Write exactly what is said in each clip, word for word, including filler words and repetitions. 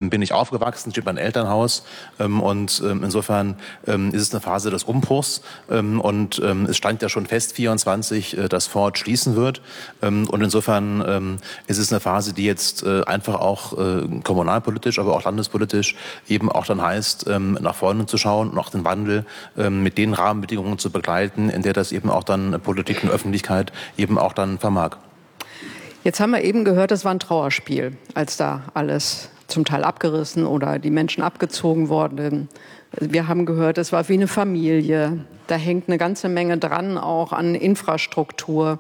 bin ich aufgewachsen, steht mein Elternhaus ähm, und ähm, insofern ähm, ist es eine Phase des Umbruchs ähm, und ähm, es stand ja schon fest, vierundzwanzig, äh, dass Ford schließen wird ähm, und insofern ähm, ist es eine Phase, die jetzt äh, einfach auch äh, kommunalpolitisch, aber auch landespolitisch eben auch dann heißt, ähm, nach vorne zu schauen und auch den Wandel ähm, mit den Rahmenbedingungen zu begleiten, in der das eben auch dann Politik und Öffentlichkeit eben auch dann vermag. Jetzt haben wir eben gehört, das war ein Trauerspiel, als da alles zum Teil abgerissen oder die Menschen abgezogen wurden. Wir haben gehört, es war wie eine Familie. Da hängt eine ganze Menge dran, auch an Infrastruktur.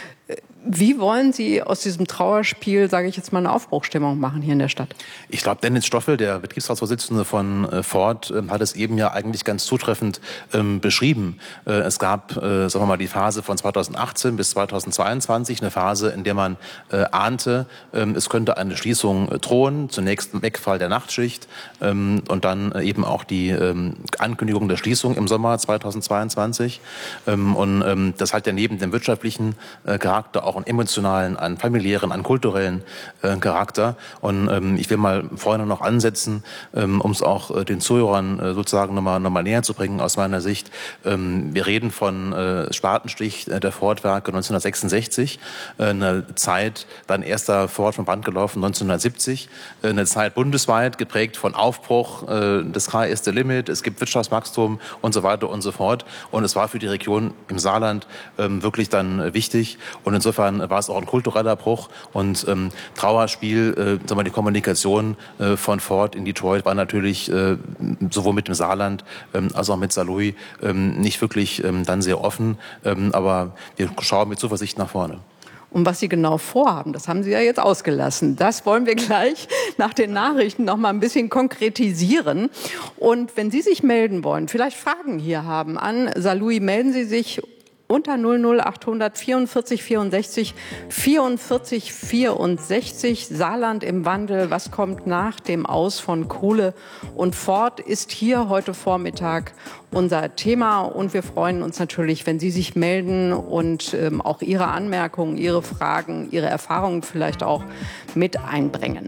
Wie wollen Sie aus diesem Trauerspiel, sage ich jetzt mal, eine Aufbruchsstimmung machen hier in der Stadt? Ich glaube, Dennis Stoffel, der Betriebsratsvorsitzende von äh, Ford, äh, hat es eben ja eigentlich ganz zutreffend ähm, beschrieben. Äh, es gab, äh, sagen wir mal, die Phase von zweitausendachtzehn bis zweitausendzweiundzwanzig, eine Phase, in der man äh, ahnte, äh, es könnte eine Schließung äh, drohen, zunächst ein Wegfall der Nachtschicht ähm, und dann äh, eben auch die ähm, Ankündigung der Schließung im Sommer zweitausendzweiundzwanzig. Ähm, und ähm, das hat ja neben dem wirtschaftlichen äh, Charakter auch einen emotionalen, einen familiären, einen kulturellen äh, Charakter. Und ähm, ich will mal vorne noch ansetzen, ähm, um es auch äh, den Zuhörern äh, sozusagen nochmal noch mal näher zu bringen aus meiner Sicht. Ähm, wir reden von äh, Spatenstich äh, der Ford-Werke neunzehnhundertsechsundsechzig, äh, eine Zeit, dann erster Ford vom Band gelaufen neunzehnhundertsiebzig, äh, eine Zeit bundesweit geprägt von Aufbruch, äh, das Sky is the limit, es gibt Wirtschaftswachstum und so weiter und so fort. Und es war für die Region im Saarland ähm, wirklich dann äh, wichtig. Und insofern war es auch ein kultureller Bruch und ähm, Trauerspiel, äh, sagen wir, die Kommunikation äh, von Ford in Detroit war natürlich äh, sowohl mit dem Saarland ähm, als auch mit Saarlouis ähm, nicht wirklich ähm, dann sehr offen, ähm, aber wir schauen mit Zuversicht nach vorne. Und was Sie genau vorhaben, das haben Sie ja jetzt ausgelassen. Das wollen wir gleich nach den Nachrichten noch mal ein bisschen konkretisieren. Und wenn Sie sich melden wollen, vielleicht Fragen hier haben an Saarlouis, melden Sie sich unter null null achthundert vierundvierzig vierundsechzig vierundvierzig vierundsechzig. Saarland im Wandel. Was kommt nach dem Aus von Kohle und Ford ist hier heute Vormittag unser Thema. Und wir freuen uns natürlich, wenn Sie sich melden und ähm, auch Ihre Anmerkungen, Ihre Fragen, Ihre Erfahrungen vielleicht auch mit einbringen.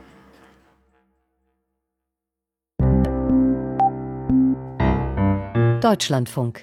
Deutschlandfunk.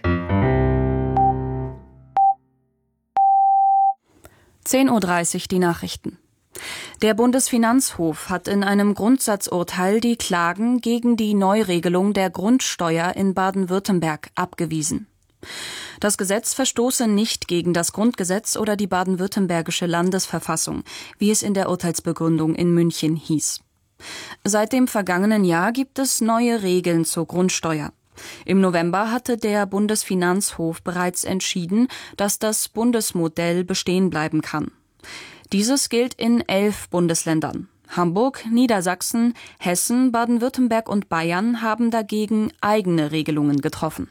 zehn Uhr dreißig die Nachrichten. Der Bundesfinanzhof hat in einem Grundsatzurteil die Klagen gegen die Neuregelung der Grundsteuer in Baden-Württemberg abgewiesen. Das Gesetz verstoße nicht gegen das Grundgesetz oder die baden-württembergische Landesverfassung, wie es in der Urteilsbegründung in München hieß. Seit dem vergangenen Jahr gibt es neue Regeln zur Grundsteuer. Im November hatte der Bundesfinanzhof bereits entschieden, dass das Bundesmodell bestehen bleiben kann. Dieses gilt in elf Bundesländern. Hamburg, Niedersachsen, Hessen, Baden-Württemberg und Bayern haben dagegen eigene Regelungen getroffen.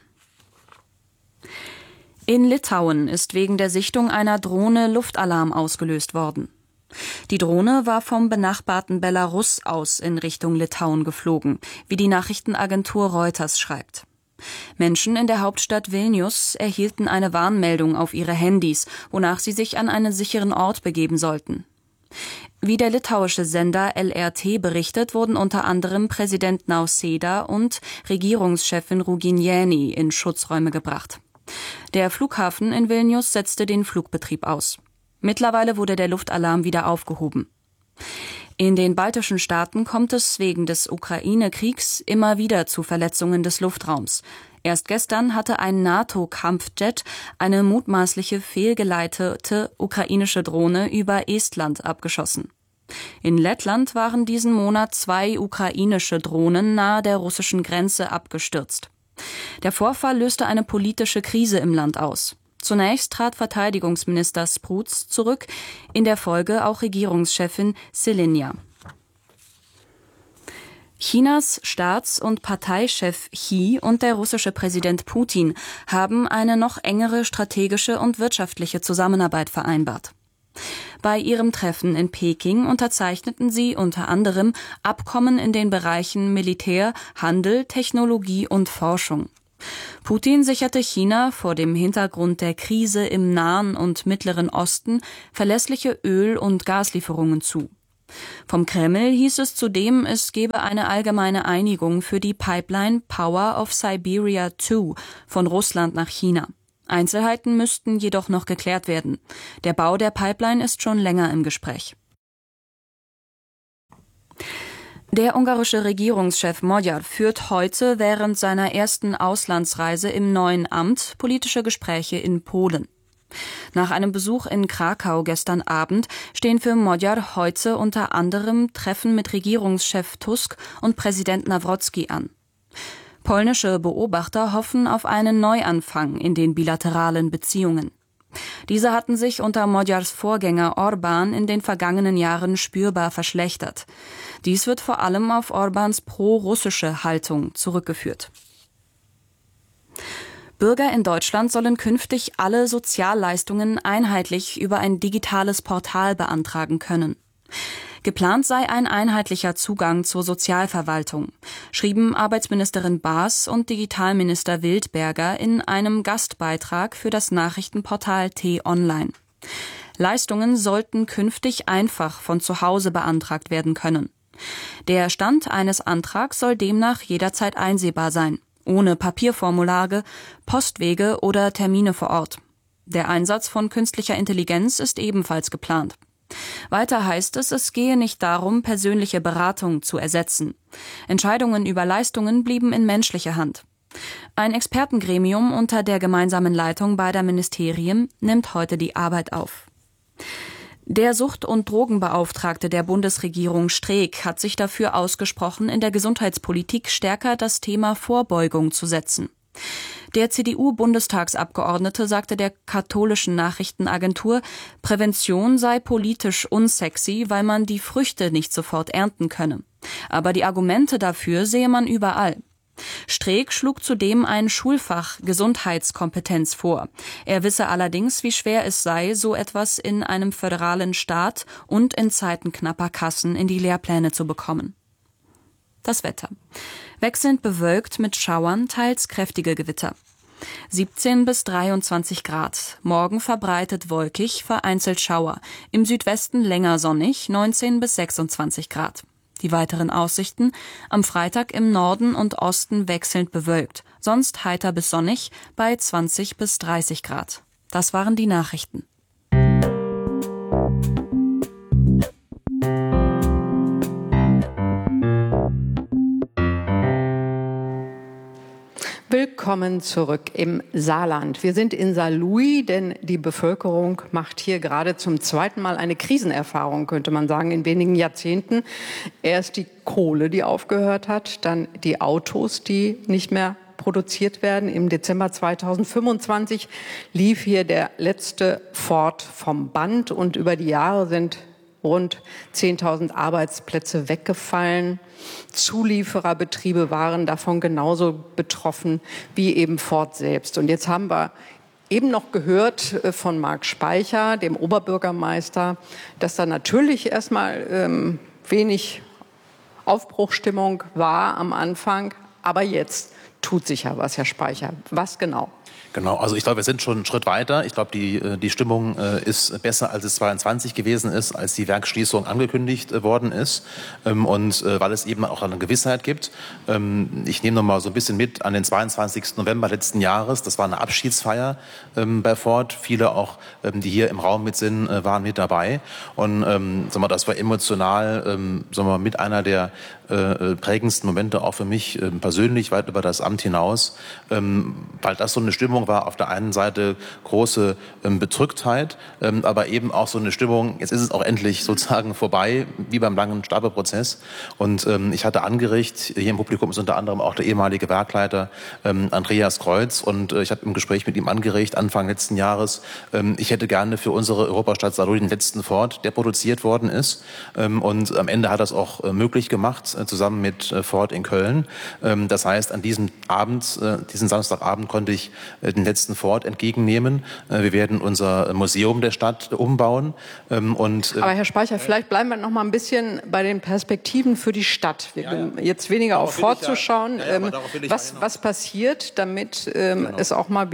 In Litauen ist wegen der Sichtung einer Drohne Luftalarm ausgelöst worden. Die Drohne war vom benachbarten Belarus aus in Richtung Litauen geflogen, wie die Nachrichtenagentur Reuters schreibt. Menschen in der Hauptstadt Vilnius erhielten eine Warnmeldung auf ihre Handys, wonach sie sich an einen sicheren Ort begeben sollten. Wie der litauische Sender L R T berichtet, wurden unter anderem Präsident Nausėda und Regierungschefin Ruginieni in Schutzräume gebracht. Der Flughafen in Vilnius setzte den Flugbetrieb aus. Mittlerweile wurde der Luftalarm wieder aufgehoben. In den baltischen Staaten kommt es wegen des Ukraine-Kriegs immer wieder zu Verletzungen des Luftraums. Erst gestern hatte ein NATO-Kampfjet eine mutmaßliche fehlgeleitete ukrainische Drohne über Estland abgeschossen. In Lettland waren diesen Monat zwei ukrainische Drohnen nahe der russischen Grenze abgestürzt. Der Vorfall löste eine politische Krise im Land aus. Zunächst trat Verteidigungsminister Sprutz zurück, in der Folge auch Regierungschefin Šilina. Chinas Staats- und Parteichef Xi und der russische Präsident Putin haben eine noch engere strategische und wirtschaftliche Zusammenarbeit vereinbart. Bei ihrem Treffen in Peking unterzeichneten sie unter anderem Abkommen in den Bereichen Militär, Handel, Technologie und Forschung. Putin sicherte China vor dem Hintergrund der Krise im Nahen und Mittleren Osten verlässliche Öl- und Gaslieferungen zu. Vom Kreml hieß es zudem, es gebe eine allgemeine Einigung für die Pipeline Power of Siberia zwei von Russland nach China. Einzelheiten müssten jedoch noch geklärt werden. Der Bau der Pipeline ist schon länger im Gespräch. Der ungarische Regierungschef Magyar führt heute während seiner ersten Auslandsreise im neuen Amt politische Gespräche in Polen. Nach einem Besuch in Krakau gestern Abend stehen für Magyar heute unter anderem Treffen mit Regierungschef Tusk und Präsident Nawrocki an. Polnische Beobachter hoffen auf einen Neuanfang in den bilateralen Beziehungen. Diese hatten sich unter Magyars Vorgänger Orbán in den vergangenen Jahren spürbar verschlechtert. Dies wird vor allem auf Orbáns pro-russische Haltung zurückgeführt. Bürger in Deutschland sollen künftig alle Sozialleistungen einheitlich über ein digitales Portal beantragen können. Geplant sei ein einheitlicher Zugang zur Sozialverwaltung, schrieben Arbeitsministerin Baas und Digitalminister Wildberger in einem Gastbeitrag für das Nachrichtenportal T-Online. Leistungen sollten künftig einfach von zu Hause beantragt werden können. Der Stand eines Antrags soll demnach jederzeit einsehbar sein, ohne Papierformulare, Postwege oder Termine vor Ort. Der Einsatz von künstlicher Intelligenz ist ebenfalls geplant. Weiter heißt es, es gehe nicht darum, persönliche Beratung zu ersetzen. Entscheidungen über Leistungen blieben in menschlicher Hand. Ein Expertengremium unter der gemeinsamen Leitung beider Ministerien nimmt heute die Arbeit auf. Der Sucht- und Drogenbeauftragte der Bundesregierung Streeck hat sich dafür ausgesprochen, in der Gesundheitspolitik stärker das Thema Vorbeugung zu setzen. Der C D U-Bundestagsabgeordnete sagte der katholischen Nachrichtenagentur, Prävention sei politisch unsexy, weil man die Früchte nicht sofort ernten könne. Aber die Argumente dafür sehe man überall. Streeck schlug zudem ein Schulfach Gesundheitskompetenz vor. Er wisse allerdings, wie schwer es sei, so etwas in einem föderalen Staat und in Zeiten knapper Kassen in die Lehrpläne zu bekommen. Das Wetter. Wechselnd bewölkt mit Schauern, teils kräftige Gewitter. siebzehn bis dreiundzwanzig Grad. Morgen verbreitet wolkig, vereinzelt Schauer. Im Südwesten länger sonnig, neunzehn bis sechsundzwanzig Grad. Die weiteren Aussichten: am Freitag im Norden und Osten wechselnd bewölkt, sonst heiter bis sonnig bei zwanzig bis dreißig Grad. Das waren die Nachrichten. Willkommen zurück im Saarland. Wir sind in Saarlouis, denn die Bevölkerung macht hier gerade zum zweiten Mal eine Krisenerfahrung, könnte man sagen, in wenigen Jahrzehnten. Erst die Kohle, die aufgehört hat, dann die Autos, die nicht mehr produziert werden. Im Dezember zweitausendfünfundzwanzig lief hier der letzte Ford vom Band und über die Jahre sind rund zehntausend Arbeitsplätze weggefallen. Zuliefererbetriebe waren davon genauso betroffen wie eben Ford selbst. Und jetzt haben wir eben noch gehört von Marc Speicher, dem Oberbürgermeister, dass da natürlich erstmal ähm, wenig Aufbruchstimmung war am Anfang. Aber jetzt tut sich ja was, Herr Speicher. Was genau? Genau, also ich glaube, wir sind schon einen Schritt weiter. Ich glaube, die, die Stimmung ist besser, als es zweiundzwanzig gewesen ist, als die Werksschließung angekündigt worden ist. Und weil es eben auch eine Gewissheit gibt. Ich nehme noch mal so ein bisschen mit an den zweiundzwanzigsten November letzten Jahres. Das war eine Abschiedsfeier bei Ford. Viele auch, die hier im Raum mit sind, waren mit dabei. Und sagen wir, das war emotional sagen wir, mit einer der prägendsten Momente auch für mich persönlich, weit über das Amt hinaus, weil das so eine Stimmung war, auf der einen Seite große ähm, Bedrücktheit, ähm, aber eben auch so eine Stimmung, jetzt ist es auch endlich sozusagen vorbei, wie beim langen Stapelprozess. Und ähm, ich hatte angeregt, hier im Publikum ist unter anderem auch der ehemalige Werkleiter ähm, Andreas Kreuz und äh, ich habe im Gespräch mit ihm angeregt, Anfang letzten Jahres, ähm, ich hätte gerne für unsere Europastadt Saarlouis den letzten Ford, der produziert worden ist. Ähm, und am Ende hat er es auch äh, möglich gemacht, äh, zusammen mit äh, Ford in Köln. Ähm, das heißt, an diesem Abend, äh, diesen Samstagabend konnte ich äh, den letzten Ford entgegennehmen. Wir werden unser Museum der Stadt umbauen. Und Aber Herr Speicher, vielleicht bleiben wir noch mal ein bisschen bei den Perspektiven für die Stadt. Wir ja, ja. jetzt weniger darauf auf Ford zu schauen. Ja, ja, was, was passiert, damit ähm, genau. es auch mal wieder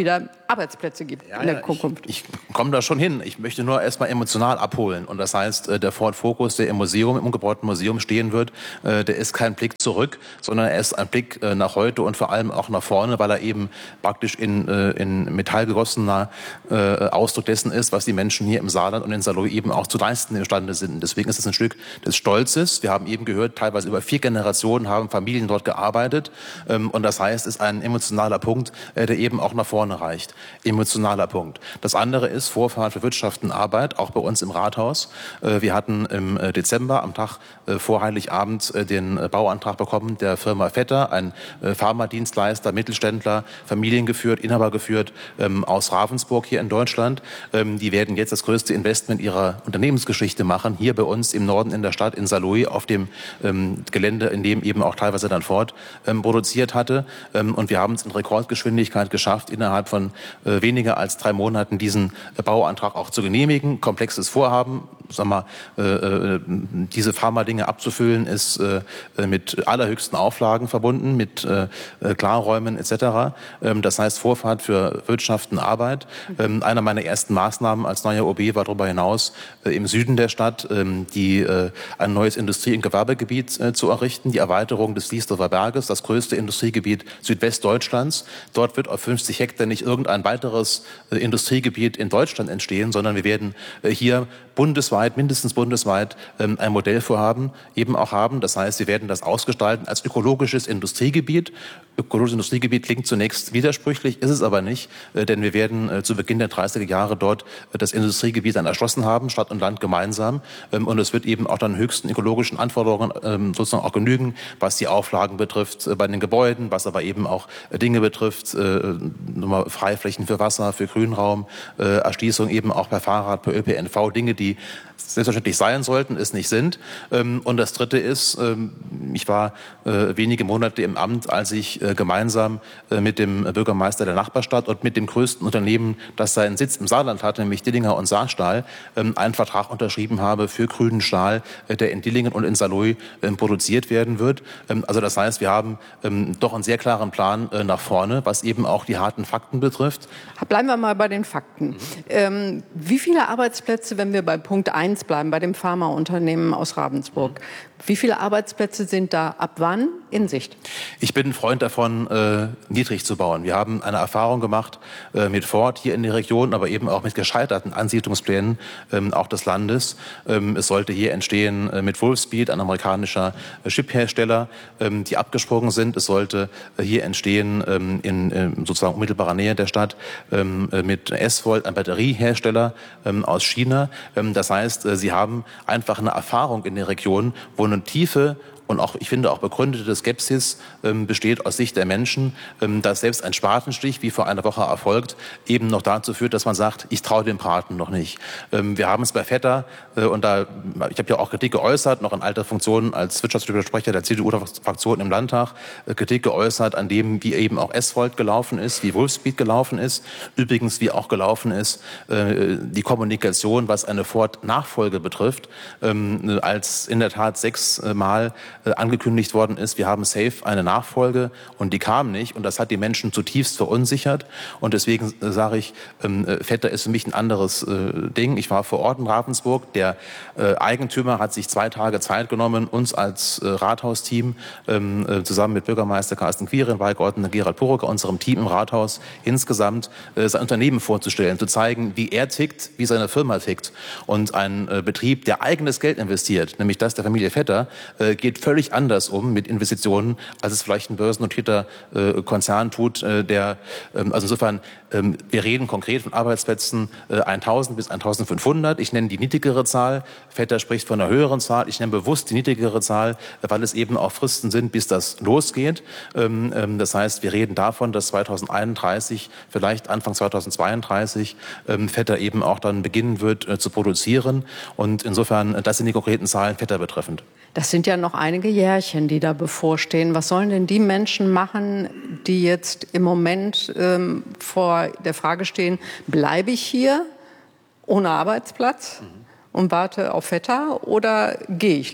Arbeitsplätze gibt ja, in der ja, Zukunft. Ich, ich komme da schon hin. Ich möchte nur erstmal emotional abholen. Und das heißt, der Ford Focus, der im Museum, im umgebauten Museum stehen wird, der ist kein Blick zurück, sondern er ist ein Blick nach heute und vor allem auch nach vorne, weil er eben praktisch in, in Metall gegossener Ausdruck dessen ist, was die Menschen hier im Saarland und in Saarlouis eben auch zu leisten imstande sind. Deswegen ist es ein Stück des Stolzes. Wir haben eben gehört, teilweise über vier Generationen haben Familien dort gearbeitet. Und das heißt, es ist ein emotionaler Punkt, der eben auch nach vorne reicht. Emotionaler Punkt. Das andere ist Vorfahrt für Wirtschaft und Arbeit, auch bei uns im Rathaus. Wir hatten im Dezember am Tag vor Heiligabend den Bauantrag bekommen der Firma Vetter, ein Pharmadienstleister, Mittelständler, familiengeführt, inhabergeführt aus Ravensburg hier in Deutschland. Die werden jetzt das größte Investment ihrer Unternehmensgeschichte machen, hier bei uns im Norden in der Stadt, in Saarlouis, auf dem Gelände, in dem eben auch teilweise dann Ford produziert hatte. Und wir haben es in Rekordgeschwindigkeit geschafft, innerhalb von äh, weniger als drei Monaten diesen äh, Bauantrag auch zu genehmigen. Komplexes Vorhaben, sag mal, äh, äh, diese Pharma-Dinge abzufüllen, ist äh, mit allerhöchsten Auflagen verbunden, mit äh, Klarräumen et cetera. Ähm, das heißt Vorfahrt für Wirtschaft und Arbeit. Ähm, einer meiner ersten Maßnahmen als neuer O B war darüber hinaus, äh, im Süden der Stadt ähm, die, äh, ein neues Industrie- und Gewerbegebiet äh, zu errichten, die Erweiterung des Liesdorfer Berges, das größte Industriegebiet Südwestdeutschlands. Dort wird auf fünfzig Hektar nicht irgendein weiteres äh, Industriegebiet in Deutschland entstehen, sondern wir werden äh, hier bundesweit, mindestens bundesweit, ähm, ein Modellvorhaben eben auch haben. Das heißt, wir werden das ausgestalten als ökologisches Industriegebiet. Ökologisches Industriegebiet klingt zunächst widersprüchlich, ist es aber nicht, äh, denn wir werden äh, zu Beginn der dreißiger Jahre dort äh, das Industriegebiet dann erschlossen haben, Stadt und Land gemeinsam. Ähm, und es wird eben auch dann höchsten ökologischen Anforderungen ähm, sozusagen auch genügen, was die Auflagen betrifft äh, bei den Gebäuden, was aber eben auch äh, Dinge betrifft, äh, Freiflächen für Wasser, für Grünraum, äh, Erschließung eben auch per Fahrrad, per Ö P N V, Dinge, die selbstverständlich sein sollten, es nicht sind. Ähm, und das Dritte ist, ähm, ich war äh, wenige Monate im Amt, als ich äh, gemeinsam äh, mit dem Bürgermeister der Nachbarstadt und mit dem größten Unternehmen, das seinen Sitz im Saarland hat, nämlich Dillinger und Saarstahl, ähm, einen Vertrag unterschrieben habe für grünen Stahl, äh, der in Dillingen und in Saarlouis äh, produziert werden wird. Ähm, also das heißt, wir haben ähm, doch einen sehr klaren Plan äh, nach vorne, was eben auch die harten Fakten betrifft. Bleiben wir mal bei den Fakten. Mhm. Ähm, wie viele Arbeitsplätze, wenn wir bei Punkt eins bleiben, bei dem Pharmaunternehmen aus Ravensburg, wie viele Arbeitsplätze sind da ab wann in Sicht? Ich bin ein Freund davon, äh, niedrig zu bauen. Wir haben eine Erfahrung gemacht äh, mit Ford hier in der Region, aber eben auch mit gescheiterten Ansiedlungsplänen ähm, auch des Landes. Ähm, es sollte hier entstehen äh, mit Wolfspeed, ein amerikanischer äh, Chiphersteller, ähm, die abgesprungen sind. Es sollte äh, hier entstehen ähm, in äh, sozusagen unmittelbarer Nähe der Stadt ähm, äh, mit S-Volt, ein Batteriehersteller ähm, aus China. Ähm, das heißt, äh, sie haben einfach eine Erfahrung in der Region, wo eine tiefe und auch, ich finde, auch begründete Skepsis ähm, besteht aus Sicht der Menschen, ähm, dass selbst ein Spatenstich, wie vor einer Woche erfolgt, eben noch dazu führt, dass man sagt, ich traue dem Braten noch nicht. Ähm, wir haben es bei Vetter, äh, und da, ich habe ja auch Kritik geäußert, noch in alter Funktion als wirtschaftspolitischer Sprecher der C D U-Fraktion im Landtag, äh, Kritik geäußert an dem, wie eben auch S-Volt gelaufen ist, wie Wolfspeed gelaufen ist, übrigens wie auch gelaufen ist äh, die Kommunikation, was eine Ford-Nachfolge betrifft, ähm, als in der Tat sechsmal angekündigt worden ist, wir haben safe eine Nachfolge und die kam nicht und das hat die Menschen zutiefst verunsichert und deswegen äh, sage ich, ähm, Vetter ist für mich ein anderes äh, Ding. Ich war vor Ort in Ravensburg, der äh, Eigentümer hat sich zwei Tage Zeit genommen, uns als äh, Rathausteam ähm, äh, zusammen mit Bürgermeister Carsten Quirin, Beigeordneter Gerald Purucker, unserem Team im Rathaus insgesamt äh, sein Unternehmen vorzustellen, zu zeigen, wie er tickt, wie seine Firma tickt und ein äh, Betrieb, der eigenes Geld investiert, nämlich das der Familie Vetter, äh, geht völlig anders um mit Investitionen, als es vielleicht ein börsennotierter äh, Konzern tut, äh, der, ähm, also insofern, ähm, wir reden konkret von Arbeitsplätzen äh, tausend bis eintausendfünfhundert. Ich nenne die niedrigere Zahl. Vetter spricht von einer höheren Zahl. Ich nenne bewusst die niedrigere Zahl, weil es eben auch Fristen sind, bis das losgeht. Ähm, ähm, das heißt, wir reden davon, dass zweitausendeinunddreißig, vielleicht Anfang zweitausendzweiunddreißig, ähm, Vetter eben auch dann beginnen wird äh, zu produzieren. Und insofern, das sind die konkreten Zahlen Vetter betreffend. Das sind ja noch einige Jährchen, die da bevorstehen. Was sollen denn die Menschen machen, die jetzt im Moment ähm, vor der Frage stehen, bleibe ich hier ohne Arbeitsplatz mhm. und warte auf Vetter oder gehe ich lieber?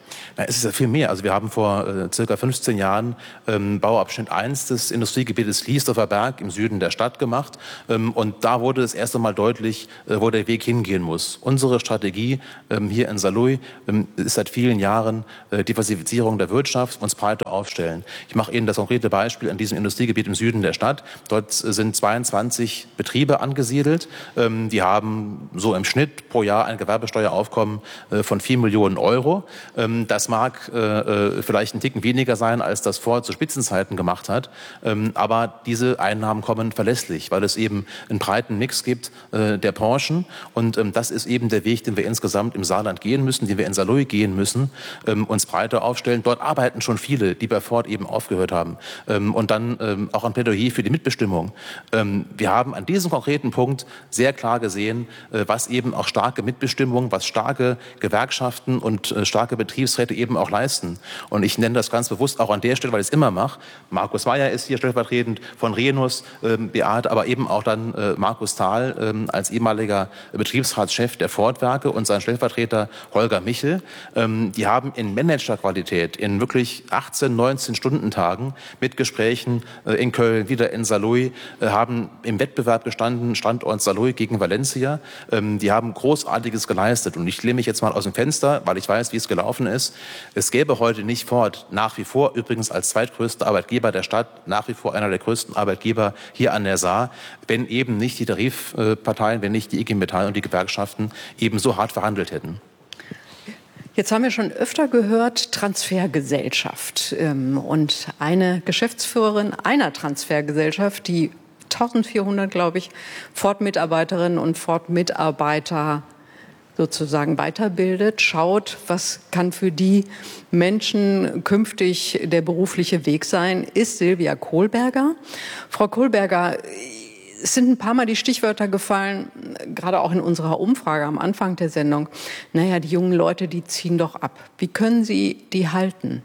Na, es ist ja viel mehr. Also wir haben vor äh, circa fünfzehn Jahren ähm, Bauabschnitt eins des Industriegebietes Liesdorfer Berg im Süden der Stadt gemacht. Ähm, und da wurde das erste Mal deutlich, äh, wo der Weg hingehen muss. Unsere Strategie ähm, hier in Saarlouis ähm, ist seit vielen Jahren äh, Diversifizierung der Wirtschaft, uns breiter aufstellen. Ich mache Ihnen das konkrete Beispiel an diesem Industriegebiet im Süden der Stadt. Dort äh, sind zweiundzwanzig Betriebe angesiedelt. Ähm, die haben so im Schnitt pro Jahr ein Gewerbesteueraufkommen äh, von vier Millionen Euro. Ähm, das mag äh, vielleicht ein Ticken weniger sein, als das Ford zu Spitzenzeiten gemacht hat. Ähm, aber diese Einnahmen kommen verlässlich, weil es eben einen breiten Mix gibt äh, der Branchen. Und ähm, das ist eben der Weg, den wir insgesamt im Saarland gehen müssen, den wir in Saarlouis gehen müssen, ähm, uns breiter aufstellen. Dort arbeiten schon viele, die bei Ford eben aufgehört haben. Ähm, und dann ähm, auch ein Plädoyer für die Mitbestimmung. Ähm, wir haben an diesem konkreten Punkt sehr klar gesehen, äh, was eben auch starke Mitbestimmung, was starke Gewerkschaften und äh, starke Betriebsräte eben auch leisten. Und ich nenne das ganz bewusst auch an der Stelle, weil ich es immer mache. Markus Meyer ist hier stellvertretend von Renus, ähm, Beate, aber eben auch dann äh, Markus Thal ähm, als ehemaliger Betriebsratschef der Ford-Werke und sein Stellvertreter Holger Michel. Ähm, die haben in Managerqualität in wirklich achtzehn, neunzehn Stundentagen mit Gesprächen äh, in Köln, wieder in Saarlouis, äh, haben im Wettbewerb gestanden, Standort Saarlouis gegen Valencia. Ähm, die haben Großartiges geleistet. Und ich lehne mich jetzt mal aus dem Fenster, weil ich weiß, wie es gelaufen ist. Es gäbe heute nicht Ford, nach wie vor übrigens als zweitgrößter Arbeitgeber der Stadt, nach wie vor einer der größten Arbeitgeber hier an der Saar, wenn eben nicht die Tarifparteien, wenn nicht die I G Metall und die Gewerkschaften eben so hart verhandelt hätten. Jetzt haben wir schon öfter gehört, Transfergesellschaft. Und eine Geschäftsführerin einer Transfergesellschaft, die eintausendvierhundert, glaube ich, Ford-Mitarbeiterinnen und Ford-Mitarbeiter sozusagen weiterbildet, schaut, was kann für die Menschen künftig der berufliche Weg sein, ist Silvia Kohlberger. Frau Kohlberger, es sind ein paar Mal die Stichwörter gefallen, gerade auch in unserer Umfrage am Anfang der Sendung. Naja, die jungen Leute, die ziehen doch ab. Wie können Sie die halten?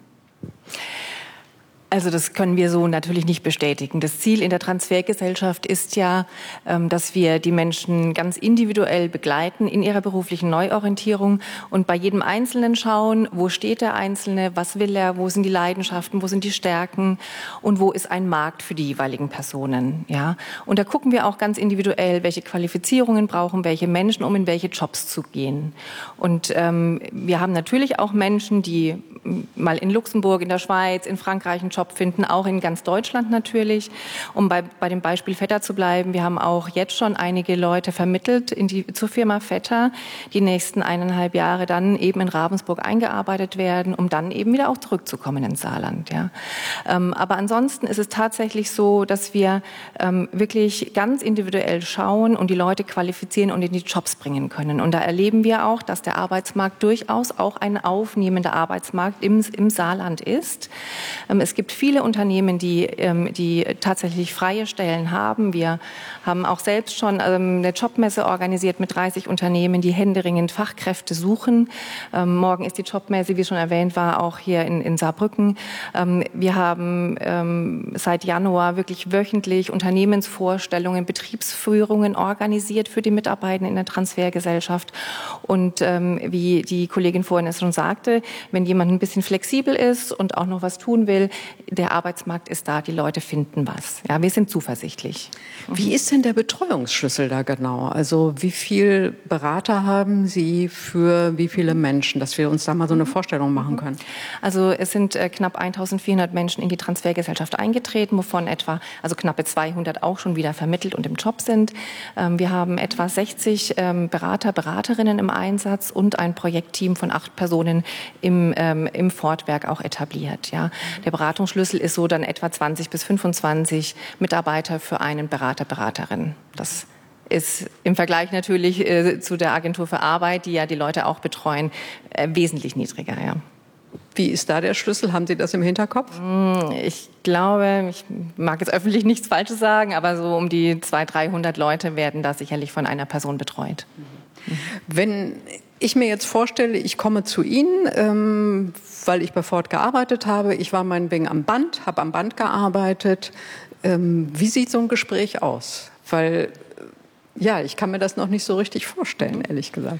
Also das können wir so natürlich nicht bestätigen. Das Ziel in der Transfergesellschaft ist ja, dass wir die Menschen ganz individuell begleiten in ihrer beruflichen Neuorientierung und bei jedem Einzelnen schauen, wo steht der Einzelne, was will er, wo sind die Leidenschaften, wo sind die Stärken und wo ist ein Markt für die jeweiligen Personen. Ja? Und da gucken wir auch ganz individuell, welche Qualifizierungen brauchen welche Menschen, um in welche Jobs zu gehen. Und ähm, wir haben natürlich auch Menschen, die mal in Luxemburg, in der Schweiz, in Frankreich einen Job finden, auch in ganz Deutschland natürlich. Um bei, bei dem Beispiel Vetter zu bleiben, wir haben auch jetzt schon einige Leute vermittelt in die, zur Firma Vetter, die nächsten eineinhalb Jahre dann eben in Ravensburg eingearbeitet werden, um dann eben wieder auch zurückzukommen ins Saarland. Ja. Ähm, aber ansonsten ist es tatsächlich so, dass wir ähm, wirklich ganz individuell schauen und die Leute qualifizieren und in die Jobs bringen können. Und da erleben wir auch, dass der Arbeitsmarkt durchaus auch ein aufnehmender Arbeitsmarkt im, im Saarland ist. Ähm, es gibt viele Unternehmen, die, ähm, die tatsächlich freie Stellen haben. Wir haben auch selbst schon ähm, eine Jobmesse organisiert mit dreißig Unternehmen, die händeringend Fachkräfte suchen. Ähm, morgen ist die Jobmesse, wie schon erwähnt war, auch hier in, in Saarbrücken. Ähm, wir haben ähm, seit Januar wirklich wöchentlich Unternehmensvorstellungen, Betriebsführungen organisiert für die Mitarbeiter in der Transfergesellschaft. Und ähm, wie die Kollegin vorhin es schon sagte, wenn jemand ein bisschen flexibel ist und auch noch was tun will, der Arbeitsmarkt ist da, die Leute finden was. Ja, wir sind zuversichtlich. Wie ist denn der Betreuungsschlüssel da genau? Also wie viel Berater haben Sie für wie viele Menschen, dass wir uns da mal so eine Vorstellung machen können? Also es sind äh, knapp eintausendvierhundert Menschen in die Transfergesellschaft eingetreten, wovon etwa, also knappe zweihundert auch schon wieder vermittelt und im Job sind. Ähm, wir haben etwa sechzig ähm, Berater, Beraterinnen im Einsatz und ein Projektteam von acht Personen im, ähm, im Ford-Werk auch etabliert. Ja. Der Beratungsschlüssel ist so dann etwa zwanzig bis fünfundzwanzig Mitarbeiter für einen Berater, Beraterin. Das ist im Vergleich natürlich äh, zu der Agentur für Arbeit, die ja die Leute auch betreuen, äh, wesentlich niedriger. Ja. Wie ist da der Schlüssel? Haben Sie das im Hinterkopf? Ich glaube, ich mag jetzt öffentlich nichts Falsches sagen, aber so um die zweihundert, dreihundert Leute werden da sicherlich von einer Person betreut. Mhm. Wenn ich mir jetzt vorstelle, ich komme zu Ihnen, ähm, weil ich bei Ford gearbeitet habe, ich war meinetwegen am Band, habe am Band gearbeitet. Ähm, wie sieht so ein Gespräch aus? Weil, ja, ich kann mir das noch nicht so richtig vorstellen, ehrlich gesagt.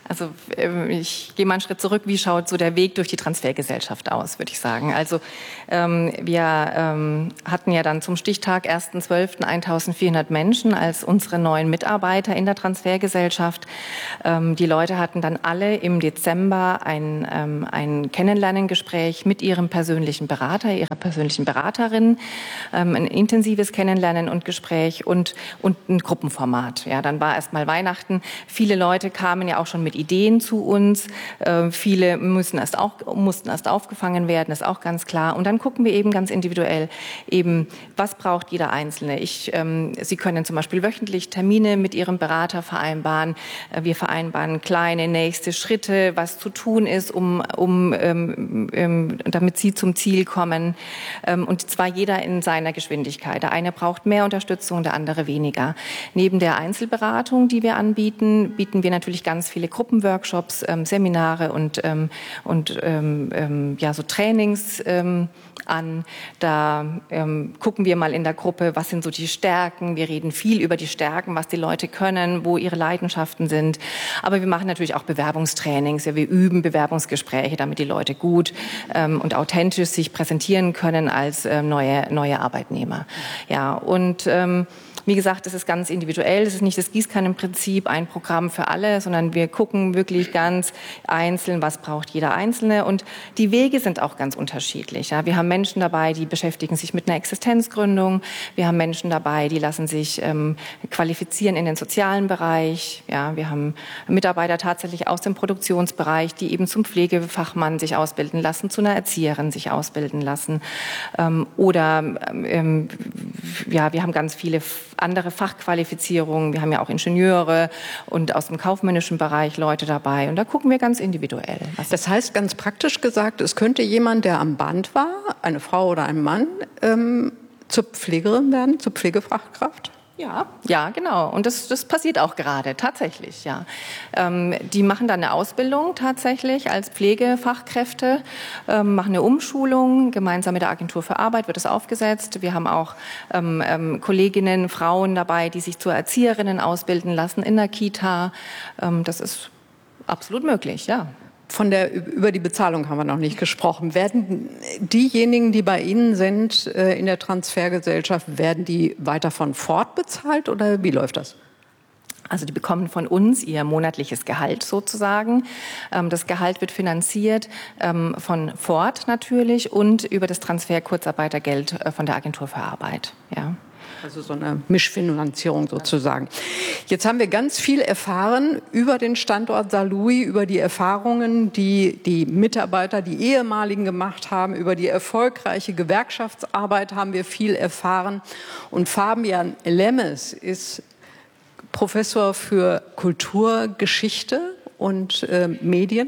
Also ich gehe mal einen Schritt zurück. Wie schaut so der Weg durch die Transfergesellschaft aus, würde ich sagen? Also ähm, wir ähm, hatten ja dann zum Stichtag ersten zwölften eintausendvierhundert Menschen als unsere neuen Mitarbeiter in der Transfergesellschaft. Ähm, die Leute hatten dann alle im Dezember ein, ähm, ein Kennenlerngespräch mit ihrem persönlichen Berater, ihrer persönlichen Beraterin, ähm, ein intensives Kennenlernen und Gespräch und, und ein Gruppenformat. Ja, dann war erst mal Weihnachten. Viele Leute kamen ja auch schon mit Ideen zu uns. Äh, viele müssen erst auch, mussten erst aufgefangen werden, ist auch ganz klar. Und dann gucken wir eben ganz individuell eben, was braucht jeder Einzelne. Ich, ähm, Sie können zum Beispiel wöchentlich Termine mit Ihrem Berater vereinbaren. Äh, wir vereinbaren kleine nächste Schritte, was zu tun ist, um, um, ähm, ähm, damit Sie zum Ziel kommen. Ähm, und zwar jeder in seiner Geschwindigkeit. Der eine braucht mehr Unterstützung, der andere weniger. Neben der Einzelberatung, die wir anbieten, bieten wir natürlich ganz viele Gruppenworkshops, ähm, Seminare und, ähm, und ähm, ähm, ja, so Trainings ähm, an. Da ähm, gucken wir mal in der Gruppe, was sind so die Stärken. Wir reden viel über die Stärken, was die Leute können, wo ihre Leidenschaften sind. Aber wir machen natürlich auch Bewerbungstrainings. Ja, wir üben Bewerbungsgespräche, damit die Leute gut ähm, und authentisch sich präsentieren können als ähm, neue, neue Arbeitnehmer. Ja, und ähm, wie gesagt, es ist ganz individuell. Es ist nicht das Gießkannenprinzip, ein Programm für alle, sondern wir gucken wirklich ganz einzeln, was braucht jeder Einzelne. Und die Wege sind auch ganz unterschiedlich. Ja, wir haben Menschen dabei, die beschäftigen sich mit einer Existenzgründung. Wir haben Menschen dabei, die lassen sich ähm, qualifizieren in den sozialen Bereich. Ja, wir haben Mitarbeiter tatsächlich aus dem Produktionsbereich, die eben zum Pflegefachmann sich ausbilden lassen, zu einer Erzieherin sich ausbilden lassen. Ähm, oder ähm, ja, wir haben ganz viele andere Fachqualifizierungen. Wir haben ja auch Ingenieure und aus dem kaufmännischen Bereich Leute dabei. Und da gucken wir ganz individuell. Das heißt, ganz praktisch gesagt, es könnte jemand, der am Band war, eine Frau oder ein Mann, ähm, zur Pflegerin werden, zur Pflegefachkraft? Ja, ja, genau. Und das, das passiert auch gerade, tatsächlich, ja. Ähm, die machen dann eine Ausbildung tatsächlich als Pflegefachkräfte, ähm, machen eine Umschulung, gemeinsam mit der Agentur für Arbeit wird es aufgesetzt. Wir haben auch ähm, ähm, Kolleginnen, Frauen dabei, die sich zur Erzieherinnen ausbilden lassen in der Kita. Ähm, das ist absolut möglich, ja. Von der, über die Bezahlung haben wir noch nicht gesprochen. Werden diejenigen, die bei Ihnen sind äh, in der Transfergesellschaft, werden die weiter von Ford bezahlt oder wie läuft das? Also die bekommen von uns ihr monatliches Gehalt sozusagen. Das Gehalt wird finanziert von Ford natürlich und über das Transfer Kurzarbeitergeld von der Agentur für Arbeit. Ja. Also so eine Mischfinanzierung sozusagen. Jetzt haben wir ganz viel erfahren über den Standort Saarlouis, über die Erfahrungen, die die Mitarbeiter, die ehemaligen gemacht haben, über die erfolgreiche Gewerkschaftsarbeit haben wir viel erfahren. Und Fabian Lemmes ist Professor für Kulturgeschichte und äh, Medien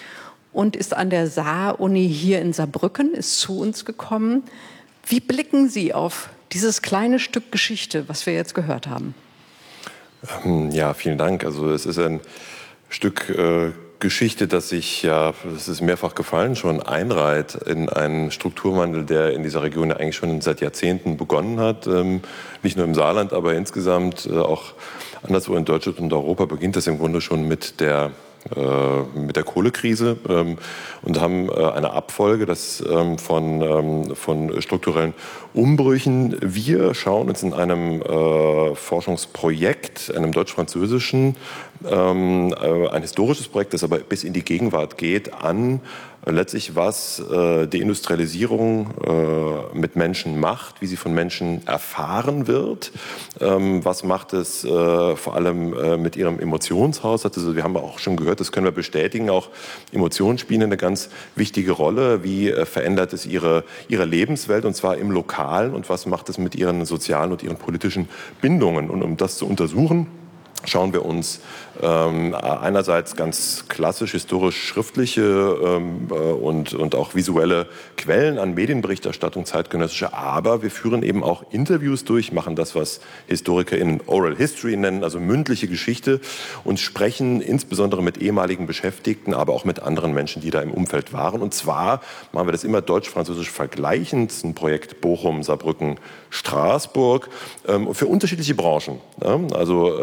und ist an der Saar-Uni hier in Saarbrücken, ist zu uns gekommen. Wie blicken Sie auf dieses kleine Stück Geschichte, was wir jetzt gehört haben? Ja, vielen Dank. Also es ist ein Stück äh, Geschichte, das sich, ja, es ist mehrfach gefallen, schon einreiht in einen Strukturwandel, der in dieser Region ja eigentlich schon seit Jahrzehnten begonnen hat. Ähm, nicht nur im Saarland, aber insgesamt äh, auch anderswo in Deutschland und Europa beginnt das im Grunde schon mit der mit der Kohlekrise ähm, und haben äh, eine Abfolge das, ähm, von, ähm, von strukturellen Umbrüchen. Wir schauen uns in einem äh, Forschungsprojekt, einem deutsch-französischen, ähm, äh, ein historisches Projekt, das aber bis in die Gegenwart geht, an, letztlich was äh, die Industrialisierung äh, mit Menschen macht, wie sie von Menschen erfahren wird, ähm, was macht es äh, vor allem äh, mit ihrem Emotionshaushalt. Also wir haben auch schon gehört, das können wir bestätigen, auch Emotionen spielen eine ganz wichtige Rolle. Wie äh, verändert es ihre, ihre Lebenswelt und zwar im Lokalen und was macht es mit ihren sozialen und ihren politischen Bindungen? Und um das zu untersuchen, schauen wir uns ähm, einerseits ganz klassisch historisch-schriftliche ähm, äh, und, und auch visuelle Quellen an Medienberichterstattung, zeitgenössische, aber wir führen eben auch Interviews durch, machen das, was HistorikerInnen Oral History nennen, also mündliche Geschichte und sprechen insbesondere mit ehemaligen Beschäftigten, aber auch mit anderen Menschen, die da im Umfeld waren. Und zwar machen wir das immer deutsch-französisch vergleichend, ein Projekt Bochum, Saarbrücken, Straßburg, ähm, für unterschiedliche Branchen. Ja? Also ähm, von